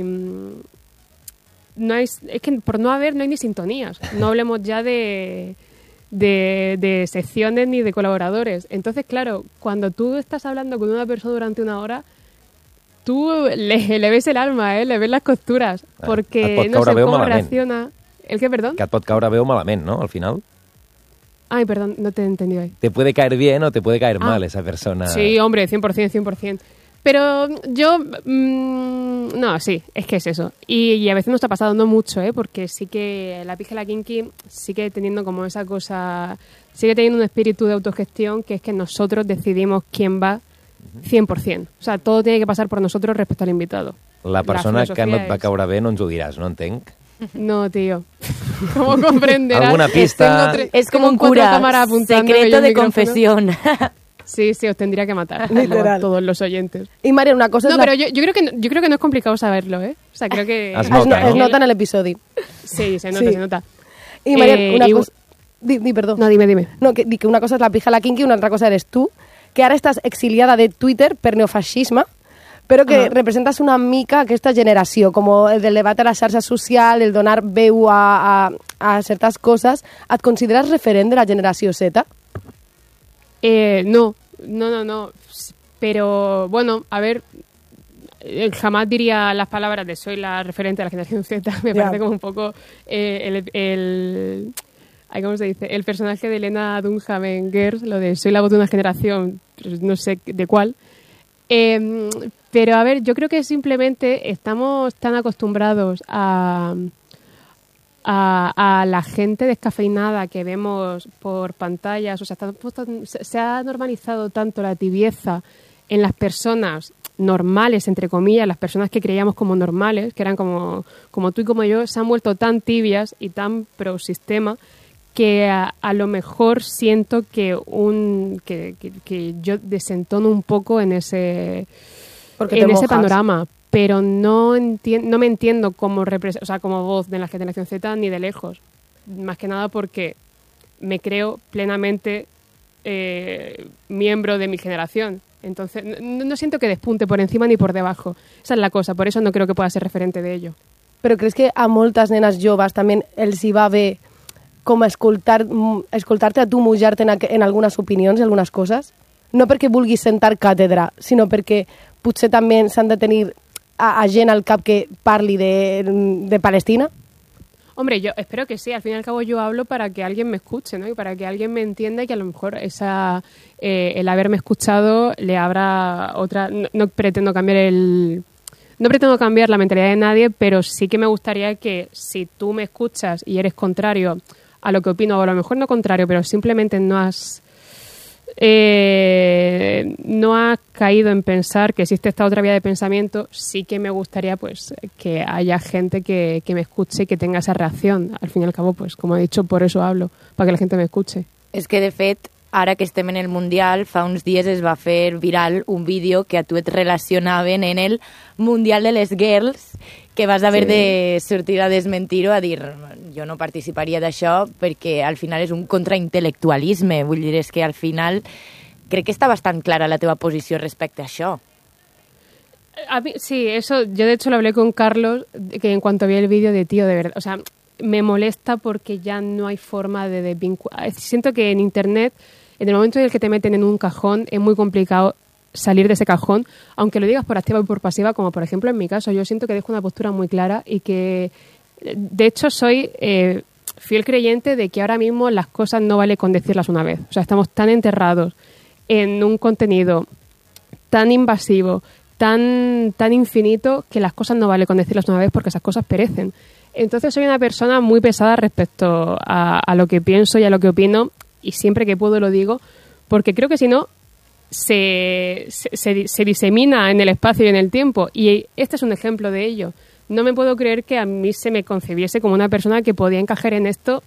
Speaker 8: no hay, es que por no haber no hay ni sintonías, no hablemos ya de, de, de secciones ni de colaboradores. Entonces, claro, cuando tú estás hablando con una persona durante una hora, tú le, le ves el alma, ¿eh? Le ves las costuras, porque no sé cómo reacciona. ¿El qué, perdón?
Speaker 4: Que et pot caure bé o malament, ¿no? Al final.
Speaker 8: Ay, perdón, no te he entendido ahí.
Speaker 4: Te puede caer bien o te puede caer
Speaker 8: ah.
Speaker 4: mal esa persona.
Speaker 8: Sí, hombre, cien por ciento, cien por ciento. Pero yo, mmm, no, sí, es que es eso. Y, y a veces nos ha pasado, no mucho, ¿eh? Porque sí que La Pija y la Kinky sigue teniendo como esa cosa, sigue teniendo un espíritu de autogestión, que es que nosotros decidimos quién va cien por ciento. O sea, todo tiene que pasar por nosotros respecto al invitado.
Speaker 4: La persona la que no et va caure bé no ens ho diràs, no entenc?
Speaker 8: No, tío. ¿Cómo comprenderás?
Speaker 4: ¿Alguna pista?
Speaker 3: Es como un cura, secreto de confesión.
Speaker 8: Sí, sí, os tendría que matar. Literal. Todos los oyentes.
Speaker 1: Y María, una cosa
Speaker 8: no,
Speaker 1: es
Speaker 8: pero
Speaker 1: la...
Speaker 8: yo, yo, creo que, yo creo que no es complicado saberlo, ¿eh? O sea, creo que...
Speaker 4: Es nota,
Speaker 1: ¿no? Es
Speaker 4: ¿no?
Speaker 1: nota en el episodio.
Speaker 8: Sí, se nota,
Speaker 1: sí.
Speaker 8: se nota.
Speaker 1: Y María,
Speaker 8: eh,
Speaker 1: una
Speaker 8: y...
Speaker 1: cosa... Di, di, perdón.
Speaker 8: No, dime, dime.
Speaker 1: No, que, que una cosa és La Pija i la Kinky i una altra cosa eres tu, que ara estàs exiliada de Twitter per neofeixisme, però que uh-huh. representes una mica aquesta generació, com el del debat a la xarxa social, el donar veu a, a, a certes coses. Et consideres referent de la generació Z?
Speaker 8: Eh, no, no, no, no. Pero, bueno, a ver, jamás diría las palabras de soy la referente de la generación Z. Me yeah. parece como un poco eh, el... el ¿cómo se dice? El personaje de Elena Dunham en Girls, lo de soy la voz de una generación, no sé de cuál. Eh, pero, a ver, yo creo que simplemente estamos tan acostumbrados a, a, a la gente descafeinada que vemos por pantallas, o sea, está puesto, se ha normalizado tanto la tibieza en las personas normales, entre comillas, las personas que creíamos como normales, que eran como, como tú y como yo, se han vuelto tan tibias y tan pro sistema que a, a lo mejor siento que un que, que, que yo desentono un poco en ese
Speaker 1: Porque
Speaker 8: en
Speaker 1: ese
Speaker 8: mojas. panorama, pero no entiendo, no me entiendo como repres- o sea, como voz de la generación Z ni de lejos, más que nada porque me creo plenamente eh, miembro de mi generación. Entonces no, no siento que despunte por encima ni por debajo. Esa es la cosa, por eso no creo que pueda ser referente de ello.
Speaker 1: Però creus que a moltes nenes joves també els hi va bé com escoltar, escoltar-te a tu mullar-te en, en algunes opinions i algunes coses? No perquè vulguis sentar càtedra, sinó perquè potser també s'han de tenir a, a gent al cap que parli de, de Palestina?
Speaker 8: Hombre, yo espero que sí. Al fin y al cabo yo hablo para que alguien me escuche, ¿no? Y para que alguien me entienda y que a lo mejor esa eh, el haberme escuchado le abra otra... No, no pretendo cambiar el... No pretendo cambiar la mentalidad de nadie, pero sí que me gustaría que si tú me escuchas y eres contrario a lo que opino, o a lo mejor no contrario, pero simplemente no has eh, no has caído en pensar que existe esta otra vía de pensamiento, sí que me gustaría pues que haya gente que, que me escuche y que tenga esa reacción. Al fin y al cabo, pues como he dicho, por eso hablo, para que la gente me escuche.
Speaker 3: És que, de fet, ara que estem en el Mundial, fa uns dies es va fer viral un vídeo que a tu et relacionaven en el Mundial de les Girls, que vas haver sí. de sortir a desmentir-ho, a dir jo no participaria d'això perquè al final és un contraintel·lectualisme. Vull dir, és que al final crec que està bastant clara la teva posició respecte a això.
Speaker 8: A mí, sí, eso, yo de hecho lo hablé con Carlos, que en cuanto vi el vídeo de tío, de verdad, o sea, me molesta porque ya no hay forma de desvincular. Siento que en Internet, en el momento en el que te meten en un cajón, es muy complicado salir de ese cajón, aunque lo digas por activa y por pasiva, como por ejemplo en mi caso. Yo siento que dejo una postura muy clara y que, de hecho, soy eh, fiel creyente de que ahora mismo las cosas no vale con decirlas una vez. O sea, estamos tan enterrados en un contenido tan invasivo, tan, tan infinito, que las cosas no vale con decirlas una vez porque esas cosas perecen. Entonces soy una persona muy pesada respecto a, a lo que pienso y a lo que opino, y siempre que puedo lo digo, porque creo que si no, se, se, se disemina en el espacio y en el tiempo, y este es un ejemplo de ello. No me puedo creer que a mí se me concebiese como una persona que podía encajar en esto,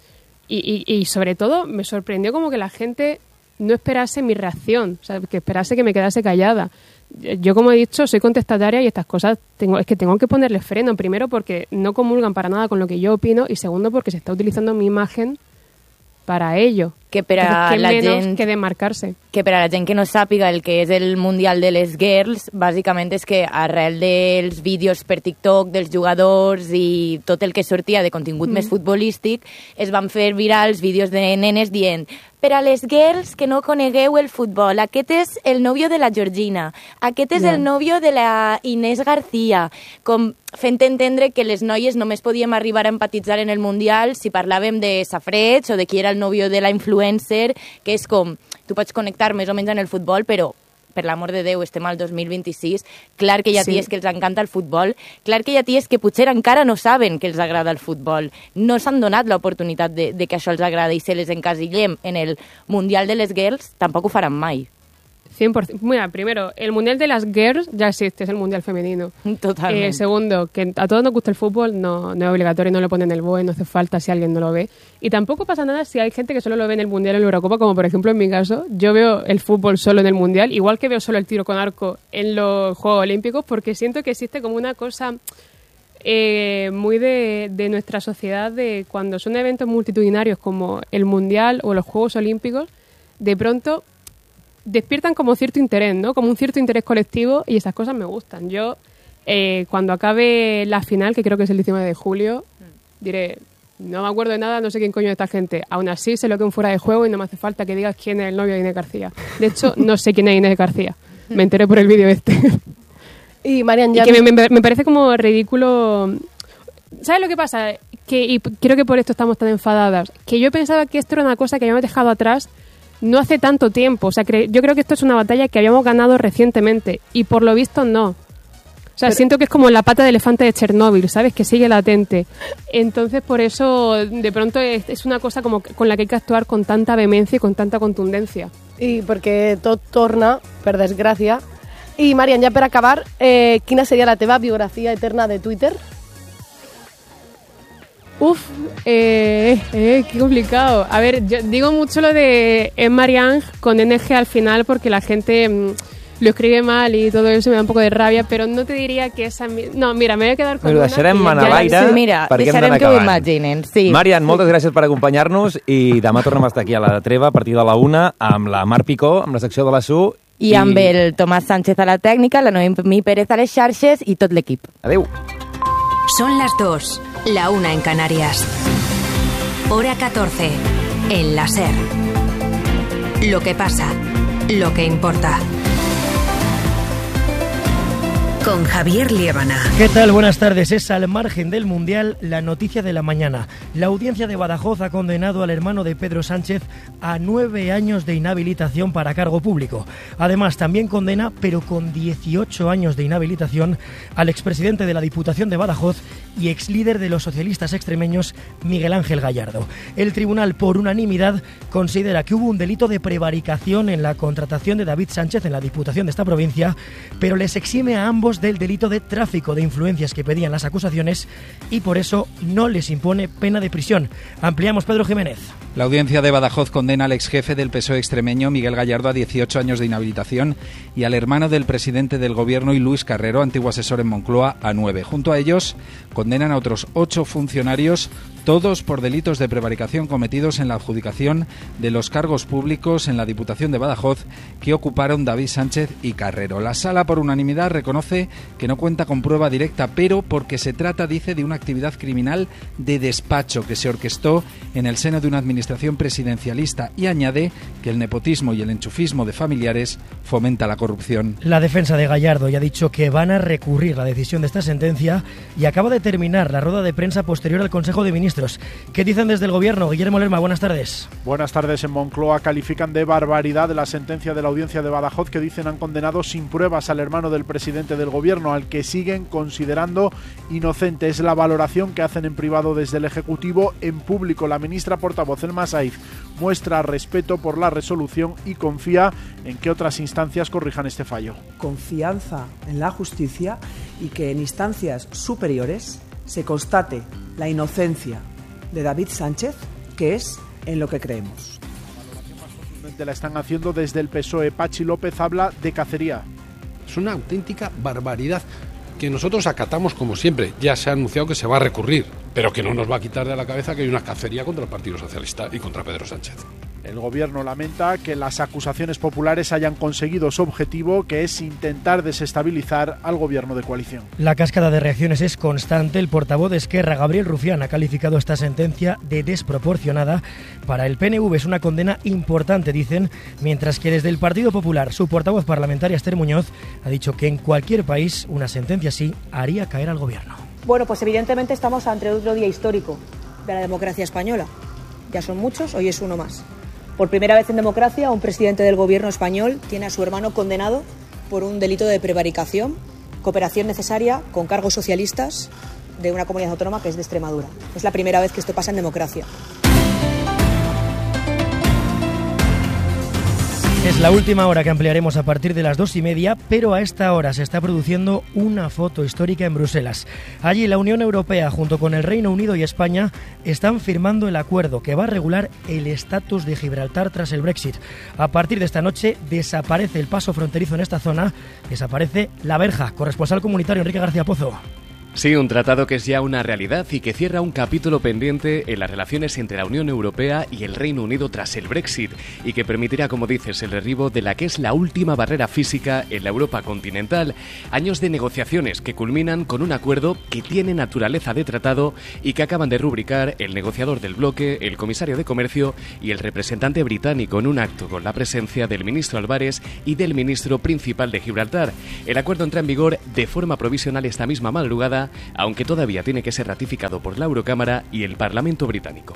Speaker 8: y, y, y sobre todo me sorprendió como que la gente no esperase mi reacción, o sea, que esperase que me quedase callada. Yo, como he dicho, soy contestataria y estas cosas tengo, es que tengo que ponerle freno, primero porque no comulgan para nada con lo que yo opino, y segundo porque se está utilizando mi imagen para ello.
Speaker 3: Que per a
Speaker 8: que
Speaker 3: la
Speaker 8: menos
Speaker 3: gent...
Speaker 8: que demarcar-se.
Speaker 3: Que per a la gent que no sàpiga el que és el Mundial de les Girls, bàsicament és que arrel dels vídeos per TikTok dels jugadors i tot el que sortia de contingut mm. més futbolístic, es van fer virals vídeos de nenes dient: per a les girls que no conegueu el futbol, aquest és el nòvio de la Georgina, aquest és yeah. el nòvio de la Inés García, com fent entendre que les noies només podíem arribar a empatitzar en el Mundial si parlàvem de safreig o de qui era el nòvio de la influencer, que és com, tu pots connectar més o menys en el futbol, però per l'amor de Déu, estem al dos mil vint-i-sis, clar que hi ha sí. ties que els encanta el futbol, clar que hi ha ties que potser encara no saben que els agrada el futbol, no s'han donat l'oportunitat de, de que això els agrada, i si les encasillem en el Mundial de les Girls, tampoc ho faran mai.
Speaker 8: cien por ciento. Mira, primero, el Mundial de las Girls ya existe, es el Mundial femenino.
Speaker 3: Totalmente.
Speaker 8: Eh, segundo, que a todos nos gusta el fútbol, no, no es obligatorio, no lo ponen en el B O E, no hace falta si alguien no lo ve. Y tampoco pasa nada si hay gente que solo lo ve en el Mundial o en la Eurocopa, como por ejemplo en mi caso. Yo veo el fútbol solo en el Mundial, igual que veo solo el tiro con arco en los Juegos Olímpicos, porque siento que existe como una cosa eh, muy de, de nuestra sociedad, de cuando son eventos multitudinarios como el Mundial o los Juegos Olímpicos, de pronto despiertan como cierto interés, ¿no? Como un cierto interés colectivo, y esas cosas me gustan. Yo, eh, cuando acabe la final, que creo que es el diecinueve de julio, diré, no me acuerdo de nada, no sé quién coño es esta gente. Aún así, sé lo que es un fuera de juego y no me hace falta que digas quién es el novio de Inés García. De hecho, no sé quién es Inés García. Me enteré por el vídeo este.
Speaker 1: Y Marian, ya...
Speaker 8: Y que me, me, me parece como ridículo... ¿Sabes lo que pasa? Que, y creo que por esto estamos tan enfadadas. Que yo pensaba que esto era una cosa que habíamos dejado atrás no hace tanto tiempo. O sea, cre- yo creo que esto es una batalla que habíamos ganado recientemente, y por lo visto no. O sea, Pero... siento que es como la pata de elefante de Chernóbil, ¿sabes? Que sigue latente. Entonces, por eso, de pronto, es, es una cosa como con la que hay que actuar con tanta vehemencia y con tanta contundencia.
Speaker 1: I perquè tot torna, per desgràcia. I, Marian, ja per acabar, eh, quina seria la teva biografia eterna de Twitter?
Speaker 8: Uf, eh, eh, qué complicado. A ver, yo digo mucho lo de Emma Young con N G al final porque la gente mmm, lo escribe mal y todo eso, me da un poco de rabia, pero no te diría que esa... No, mira, me voy a quedar con
Speaker 4: Però
Speaker 8: una...
Speaker 4: deixarem
Speaker 8: ja,
Speaker 4: anar a l'aire
Speaker 3: sí, mira,
Speaker 4: perquè hem
Speaker 3: deixarem
Speaker 4: d'anar
Speaker 3: que ho
Speaker 4: acabant.
Speaker 3: imaginen. Sí.
Speaker 4: Marian, moltes gràcies per acompanyar-nos, i demà tornem a estar aquí a la Treva a partir de la una amb la Mar Picó, amb la secció de la S U.
Speaker 3: I, I amb el Tomàs Sánchez a la tècnica, la Noemí Pérez a les xarxes i tot l'equip.
Speaker 4: Adéu.
Speaker 12: Son las dos, la una en Canarias. Hora catorce, en la SER. Lo que pasa, lo que importa. Con Javier Liébana.
Speaker 13: ¿Qué tal? Buenas tardes. Es al margen del Mundial la noticia de la mañana. La audiencia de Badajoz ha condenado al hermano de Pedro Sánchez a nueve años de inhabilitación para cargo público. Además, también condena, pero con dieciocho años de inhabilitación, al expresidente de la Diputación de Badajoz y exlíder de los socialistas extremeños, Miguel Ángel Gallardo. El tribunal, por unanimidad, considera que hubo un delito de prevaricación en la contratación de David Sánchez en la Diputación de esta provincia, pero les exime a ambos del delito de tráfico de influencias que pedían las acusaciones, y por eso no les impone pena de prisión. Ampliamos, Pedro Jiménez.
Speaker 14: La audiencia de Badajoz condena al exjefe del P S O E extremeño, Miguel Gallardo, a dieciocho años de inhabilitación, y al hermano del presidente del gobierno y Luis Carrero, antiguo asesor en Moncloa, a nueve. Junto a ellos condenan a otros ocho funcionarios, todos por delitos de prevaricación cometidos en la adjudicación de los cargos públicos en la Diputación de Badajoz que ocuparon David Sánchez y Carrero. La Sala, por unanimidad, reconoce que no cuenta con prueba directa, pero porque se trata, dice, de una actividad criminal de despacho que se orquestó en el seno de una administración presidencialista, y añade que el nepotismo y el enchufismo de familiares fomenta la corrupción.
Speaker 13: La defensa de Gallardo ya ha dicho que van a recurrir la decisión de esta sentencia, y acaba de terminar la rueda de prensa posterior al Consejo de Ministros Ministros. ¿Qué dicen desde el Gobierno? Guillermo Lerma, buenas tardes.
Speaker 15: Buenas tardes. En Moncloa califican de barbaridad la sentencia de la Audiencia de Badajoz que dicen han condenado sin pruebas al hermano del presidente del Gobierno, al que siguen considerando inocente. Es la valoración que hacen en privado desde el Ejecutivo. En público, la ministra portavoz Elma Saiz muestra respeto por la resolución y confía en que otras instancias corrijan este fallo.
Speaker 16: Confianza en la justicia y que en instancias superiores se constate la inocencia de David Sánchez, que es en lo que creemos.
Speaker 15: La están haciendo desde el P S O E. Pachi López habla de cacería.
Speaker 17: Es una auténtica barbaridad que nosotros acatamos como siempre. Ya se ha anunciado que se va a recurrir, pero que no nos va a quitar de la cabeza que hay una cacería contra el Partido Socialista y contra Pedro Sánchez.
Speaker 15: El Gobierno lamenta que las acusaciones populares hayan conseguido su objetivo, que es intentar desestabilizar al Gobierno de coalición.
Speaker 13: La cascada de reacciones es constante. El portavoz de Esquerra, Gabriel Rufián, ha calificado esta sentencia de desproporcionada. Para el P N V es una condena importante, dicen, mientras que desde el Partido Popular, su portavoz parlamentaria, Esther Muñoz, ha dicho que en cualquier país una sentencia así haría caer al Gobierno.
Speaker 18: Bueno, pues evidentemente estamos ante otro día histórico de la democracia española. Ya son muchos, hoy es uno más. Por primera vez en democracia, un presidente del Gobierno español tiene a su hermano condenado por un delito de prevaricación, cooperación necesaria con cargos socialistas de una comunidad autónoma que es de Extremadura. Es la primera vez que esto pasa en democracia.
Speaker 13: Es la última hora que ampliaremos a partir de las dos y media, pero a esta hora se está produciendo una foto histórica en Bruselas. Allí la Unión Europea, junto con el Reino Unido y España, están firmando el acuerdo que va a regular el estatus de Gibraltar tras el Brexit. A partir de esta noche desaparece el paso fronterizo en esta zona, desaparece la verja. Corresponsal comunitario Enrique García Pozo.
Speaker 19: Sí, un tratado que es ya una realidad y que cierra un capítulo pendiente en las relaciones entre la Unión Europea y el Reino Unido tras el Brexit y que permitirá, como dices, el derribo de la que es la última barrera física en la Europa continental. Años de negociaciones que culminan con un acuerdo que tiene naturaleza de tratado y que acaban de rubricar el negociador del bloque, el comisario de Comercio y el representante británico en un acto con la presencia del ministro Álvarez y del ministro principal de Gibraltar. El acuerdo entra en vigor de forma provisional esta misma madrugada, aunque todavía tiene que ser ratificado por la Eurocámara y el Parlamento británico.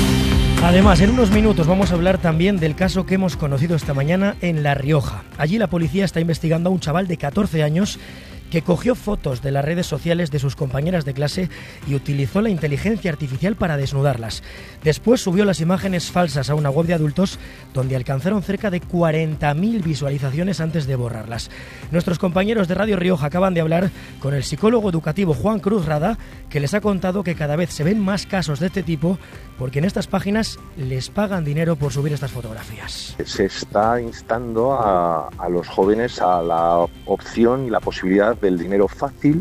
Speaker 13: Además, en unos minutos vamos a hablar también del caso que hemos conocido esta mañana en La Rioja. Allí la policía está investigando a un chaval de catorce años que cogió fotos de las redes sociales de sus compañeras de clase y utilizó la inteligencia artificial para desnudarlas. Después subió las imágenes falsas a una web de adultos donde alcanzaron cerca de cuarenta mil visualizaciones antes de borrarlas. Nuestros compañeros de Radio Rioja acaban de hablar con el psicólogo educativo Juan Cruz Rada, que les ha contado que cada vez se ven más casos de este tipo porque en estas páginas les pagan dinero por subir estas fotografías.
Speaker 20: Se está instando a, a los jóvenes a la opción y la posibilidad del dinero fácil,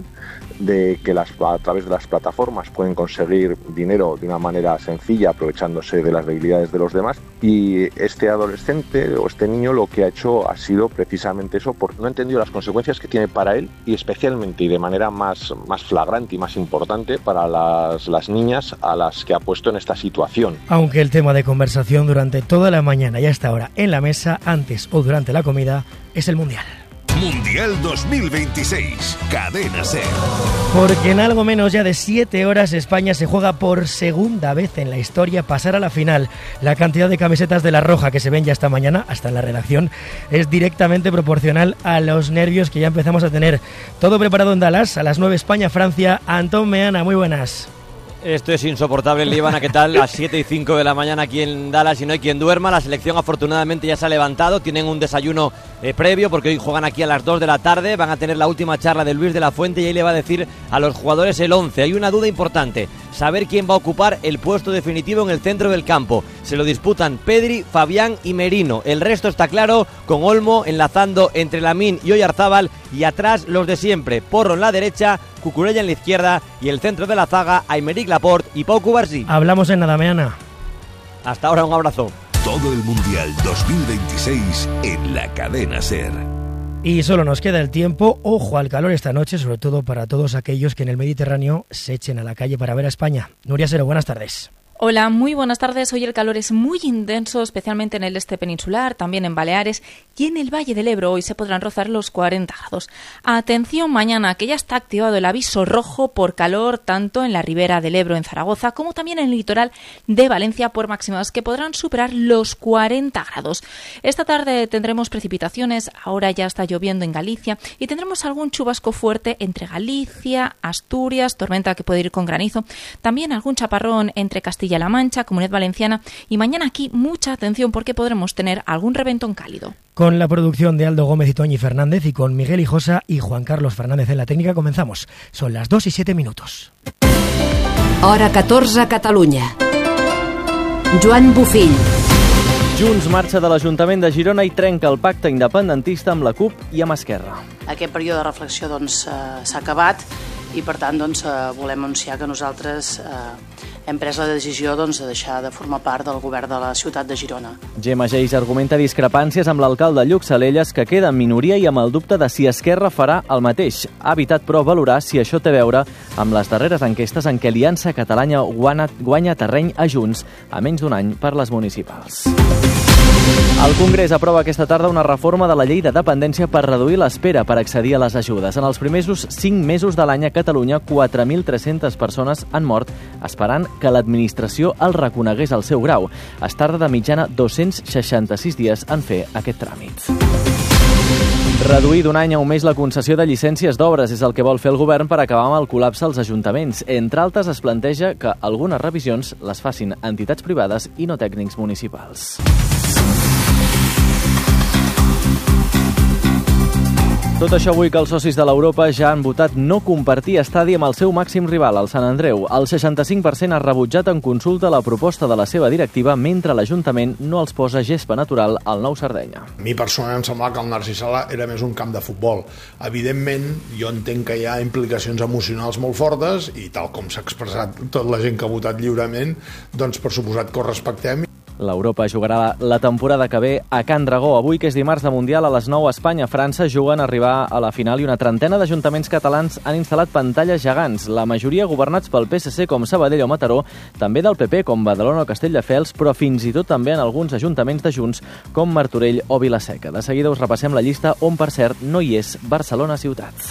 Speaker 20: de que las, a través de las plataformas pueden conseguir dinero de una manera sencilla aprovechándose de las debilidades de los demás, y este adolescente o este niño lo que ha hecho ha sido precisamente eso, porque no ha entendido las consecuencias que tiene para él y especialmente y de manera más, más flagrante y más importante para las, las niñas a las que ha puesto en esta situación.
Speaker 13: Aunque el tema de conversación durante toda la mañana y hasta ahora en la mesa, antes o durante la comida, es el Mundial.
Speaker 6: Mundial dos mil veintiséis, Cadena SER.
Speaker 13: Porque en algo menos ya de siete horas España se juega por segunda vez en la historia pasar a la final. La cantidad de camisetas de La Roja que se ven ya esta mañana, hasta en la redacción, es directamente proporcional a los nervios que ya empezamos a tener. Todo preparado en Dallas, a las nueve España-Francia. Antón Meana, muy buenas.
Speaker 21: Esto es insoportable, Líbana, ¿qué tal? Las siete y cinco de la mañana aquí en Dallas y no hay quien duerma. La selección afortunadamente ya se ha levantado, tienen un desayuno eh, previo porque hoy juegan aquí a las dos de la tarde, van a tener la última charla de Luis de la Fuente y ahí le va a decir a los jugadores el once. Hay una duda importante, saber quién va a ocupar el puesto definitivo en el centro del campo. Se lo disputan Pedri, Fabián y Merino. El resto está claro, con Olmo enlazando entre Lamine y Oyarzábal y atrás los de siempre, Porro en la derecha, Cucurella en la izquierda y el centro de la zaga, Aymeric Laporte y Pau Cubarsí.
Speaker 13: Hablamos en nada, Meana.
Speaker 21: Hasta ahora, un abrazo.
Speaker 6: Todo el Mundial dos mil veintiséis en la Cadena SER.
Speaker 13: Y solo nos queda el tiempo. Ojo al calor esta noche, sobre todo para todos aquellos que en el Mediterráneo se echen a la calle para ver a España. Nuria Sero, buenas tardes.
Speaker 5: Hola, muy buenas tardes. Hoy el calor es muy intenso, especialmente en el este peninsular, también en Baleares y en el Valle del Ebro. Hoy se podrán rozar los cuarenta grados. Atención mañana, que ya está activado el aviso rojo por calor, tanto en la ribera del Ebro en Zaragoza como también en el litoral de Valencia, por máximas que podrán superar los cuarenta grados. Esta tarde tendremos precipitaciones, ahora ya está lloviendo en Galicia y tendremos algún chubasco fuerte entre Galicia, Asturias, tormenta que puede ir con granizo, también algún chaparrón entre Castilla Castilla-La Mancha, Comunidad Valenciana, y mañana aquí mucha atención porque podremos tener algún reventón cálido.
Speaker 13: Con la producción de Aldo Gómez y Toñi Fernández y con Miguel Hijosa y Juan Carlos Fernández en la técnica comenzamos. Son las dos y siete minutos.
Speaker 12: Hora catorze a Catalunya. Joan Bufill.
Speaker 22: Junts marxa de l'Ajuntament de Girona i trenca el pacte independentista amb la CUP i amb Esquerra.
Speaker 23: Aquest període de reflexió doncs, eh, s'ha acabat i per tant doncs, eh, volem anunciar que nosaltres eh, hem pres la decisió doncs, de deixar de formar part del govern de la ciutat de Girona.
Speaker 22: Gemma Geis argumenta discrepàncies amb l'alcalde Lluc Salelles, que queda en minoria i amb el dubte de si Esquerra farà el mateix. Ha evitat, però, valorar si això té a veure amb les darreres enquestes en què Aliança Catalana guanya, guanya terreny a Junts a menys d'un any per les municipals. El Congrés aprova aquesta tarda una reforma de la llei de dependència per reduir l'espera per accedir a les ajudes. En els primers cinc mesos de l'any a Catalunya, quatre mil tres-centes persones han mort esperant que l'administració els reconegués el seu grau. Es tarda de mitjana dos-cents seixanta-sis dies en fer aquest tràmit. Reduir d'un any a un mes la concessió de llicències d'obres és el que vol fer el govern per acabar amb el col·lapse als ajuntaments. Entre altres, es planteja que algunes revisions les facin entitats privades i no tècnics municipals. Tot això avui que els socis de l'Europa ja han votat no compartir estadi amb el seu màxim rival, el Sant Andreu. El seixanta-cinc per cent ha rebutjat en consulta la proposta de la seva directiva, mentre l'Ajuntament no els posa gespa natural al nou Sardenya.
Speaker 24: A mi personalment em semblava que el Narcís Sala era més un camp de futbol. Evidentment, jo entenc que hi ha implicacions emocionals molt fortes i tal com s'ha expressat tota la gent que ha votat lliurement, doncs per suposat que ho respectem.
Speaker 22: L'Europa jugarà la temporada que ve a Can Dragó. Avui, que és dimarts de Mundial, a les nou a Espanya, França, juguen a arribar a la final i una trentena d'ajuntaments catalans han instal·lat pantalles gegants, la majoria governats pel P S C com Sabadell o Mataró, també del P P com Badalona o Castelldefels, però fins i tot també en alguns ajuntaments de Junts com Martorell o Vilaseca. De seguida us repassem la llista on, per cert, no hi és Barcelona ciutat.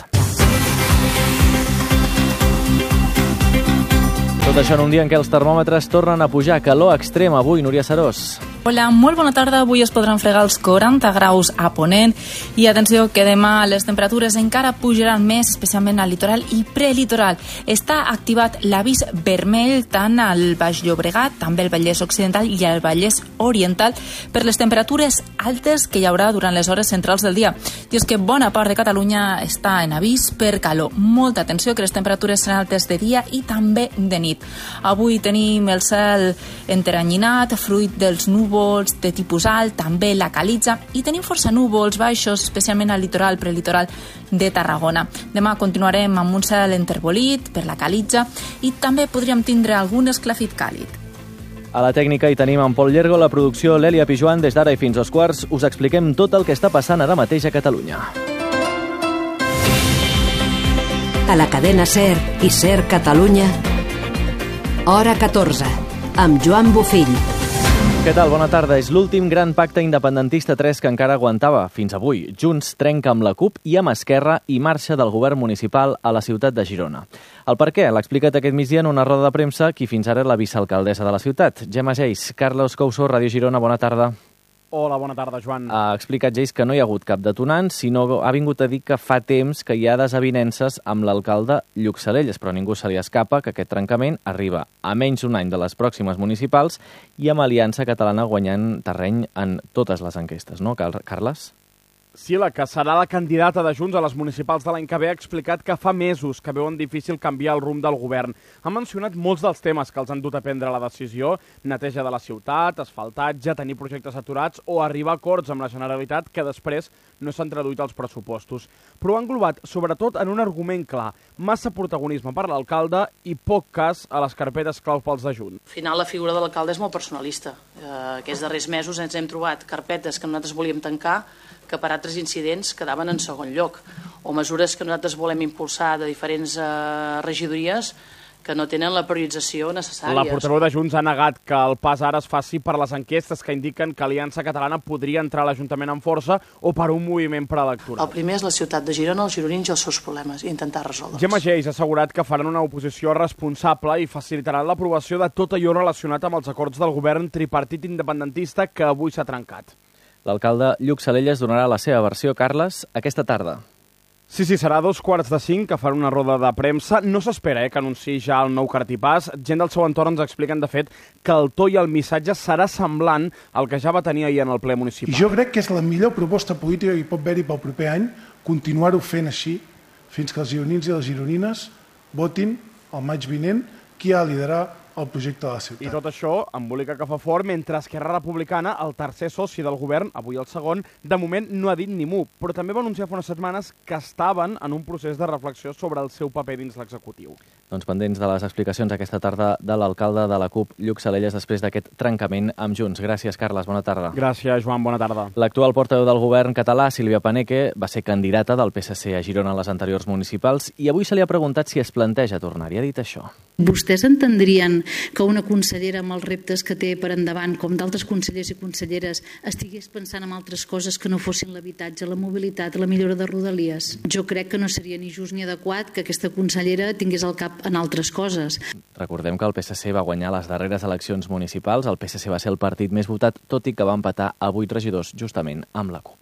Speaker 22: Tot això en un dia en què els termòmetres tornen a pujar. Calor extrem avui, Núria Serós.
Speaker 5: Hola, molt bona tarda. Avui es podran fregar els quaranta graus a Ponent i atenció que demà les temperatures encara pujaran més, especialment al litoral i prelitoral. Està activat l'avís vermell tant al Baix Llobregat, també al Vallès Occidental i al Vallès Oriental per les temperatures altes que hi haurà durant les hores centrals del dia. I és que bona part de Catalunya està en avís per calor. Molta atenció que les temperatures seran altes de dia i també de nit. Avui tenim el cel enteranyinat, fruit dels núvols de tipus alt, també la calitza, i tenim força núvols baixos, especialment al litoral, prelitoral de Tarragona. Demà continuarem amb un cel enterbolit per la calitza i també podríem tindre algun esclafit càlid.
Speaker 22: A la tècnica hi tenim en Pol Llergo, la producció l'Èlia Pijuan. Des d'ara i fins als quarts us expliquem tot el que està passant ara mateix a Catalunya.
Speaker 12: A la cadena SER i SER Catalunya, Hora catorze, amb Joan Bufill.
Speaker 22: Què tal? Bona tarda. És l'últim gran pacte independentista tres que encara aguantava fins avui. Junts trenca amb la CUP i amb Esquerra i marxa del govern municipal a la ciutat de Girona. El per què l'ha explicat aquest migdia en una roda de premsa qui fins ara és la vicealcaldessa de la ciutat, Gemma Geis. Carlos Couso, Ràdio Girona, bona tarda.
Speaker 25: Hola, bona tarda, Joan.
Speaker 22: Ha explicat Geis que no hi ha hagut cap detonant, sinó ha vingut a dir que fa temps que hi ha desavinences amb l'alcalde Lluc Salelles, però ningú se li escapa que aquest trencament arriba a menys d'un any de les pròximes municipals i amb Aliança Catalana guanyant terreny en totes les enquestes, no, Carles?
Speaker 25: Sí, la que serà la candidata de Junts a les municipals de l'any que ve ha explicat que fa mesos que veuen difícil canviar el rumb del govern. Ha mencionat molts dels temes que els han dut a prendre la decisió: neteja de la ciutat, asfaltatge, tenir projectes aturats o arribar a acords amb la Generalitat que després no s'han traduït als pressupostos. Però ho ha englobat sobretot en un argument clar: massa protagonisme per l'alcalde i poc cas a les carpetes clau pels de Junts.
Speaker 23: Al final la figura de l'alcalde és molt personalista. Eh, aquests darrers mesos ens hem trobat carpetes que nosaltres volíem tancar que per altres incidents quedaven en segon lloc, o mesures que nosaltres volem impulsar de diferents eh, regidories que no tenen la priorització necessària.
Speaker 25: La portaveu de Junts ha negat que el pas ara es faci per les enquestes que indiquen que Aliança Catalana podria entrar a l'Ajuntament amb força o per un moviment preelectoral.
Speaker 23: El primer és la ciutat de Girona, els gironins i els seus problemes, i intentar resoldre'ls.
Speaker 25: Gemma Geis ha assegurat que faran una oposició responsable i facilitaran l'aprovació de tot allò relacionat amb els acords del govern tripartit independentista que avui s'ha trencat.
Speaker 22: L'alcalde Lluc Salelles donarà la seva versió, Carles, aquesta tarda.
Speaker 25: Sí, sí, serà a dos quarts de cinc que farà una roda de premsa. No s'espera eh, que anunciï ja el nou cartipàs. Gent del seu entorn ens expliquen, de fet, que el to i el missatge serà semblant al que ja va tenir ahir en el ple municipal.
Speaker 2: I jo crec que és la millor proposta política que hi pot haver-hi pel proper any, continuar-ho fent així, fins que els gironins i les gironines votin el maig vinent qui ha de liderar el projecte de la ciutat.
Speaker 25: I tot això embolica que fa fort, mentre Esquerra Republicana, el tercer soci del govern, avui el segon, de moment no ha dit ni mu, però també va anunciar fa unes setmanes que estaven en un procés de reflexió sobre el seu paper dins l'executiu.
Speaker 22: Doncs pendents de les explicacions aquesta tarda de l'alcalde de la CUP, Lluc Salelles, després d'aquest trencament amb Junts. Gràcies, Carles, bona tarda.
Speaker 25: Gràcies, Joan, bona tarda.
Speaker 22: L'actual portaveu del govern català, Sílvia Paneque, va ser candidata del P S C a Girona en les anteriors municipals i avui se li ha preguntat si es planteja tornar. I ha dit això.
Speaker 7: Vostès entendrien que una consellera amb els reptes que té per endavant, com d'altres consellers i conselleres, estigués pensant en altres coses que no fossin l'habitatge, la mobilitat, la millora de rodalies? Jo crec que no seria ni just ni adequat que aquesta consellera tingués el cap en altres coses.
Speaker 22: Recordem que el P S C va guanyar les darreres eleccions municipals. El P S C va ser el partit més votat, tot i que va empatar a vuit regidors justament amb la CUP.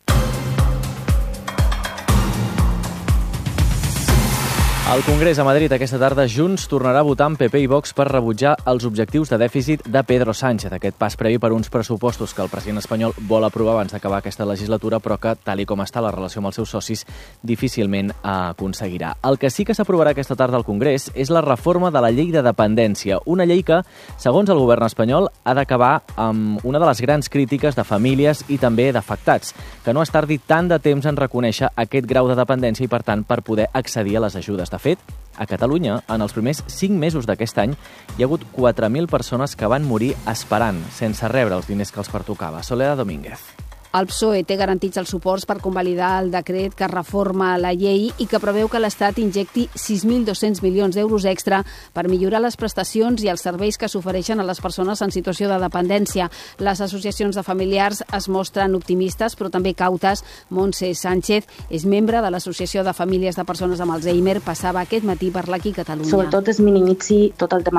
Speaker 22: Al Congrés a Madrid aquesta tarda, Junts tornarà a votar amb P P i Vox per rebutjar els objectius de dèficit de Pedro Sánchez. Aquest pas previ per uns pressupostos que el president espanyol vol aprovar abans d'acabar aquesta legislatura, però que, tal i com està la relació amb els seus socis, difícilment aconseguirà. El que sí que s'aprovarà aquesta tarda al Congrés és la reforma de la llei de dependència, una llei que, segons el govern espanyol, ha d'acabar amb una de les grans crítiques de famílies i també d'afectats, que no es tardi tant de temps en reconèixer aquest grau de dependència i, per tant, per poder accedir a les ajudes. De fet, a Catalunya, en els primers cinc mesos d'aquest any, hi ha hagut quatre mil persones que van morir esperant, sense rebre els diners que els pertocava. Soledad Domínguez.
Speaker 9: El P S O E té garantits els suports per convalidar el decret que reforma la llei i que preveu que l'Estat injecti sis mil dos-cents milions d'euros extra per millorar les prestacions i els serveis que s'ofereixen a les persones en situació de dependència. Les associacions de familiars es mostren optimistes, però també cautes. Montse Sánchez és membre de l'Associació de Famílies de Persones amb Alzheimer. Passava aquest matí per l'Aquí Catalunya.
Speaker 10: Sobretot es minimitzi tot el tema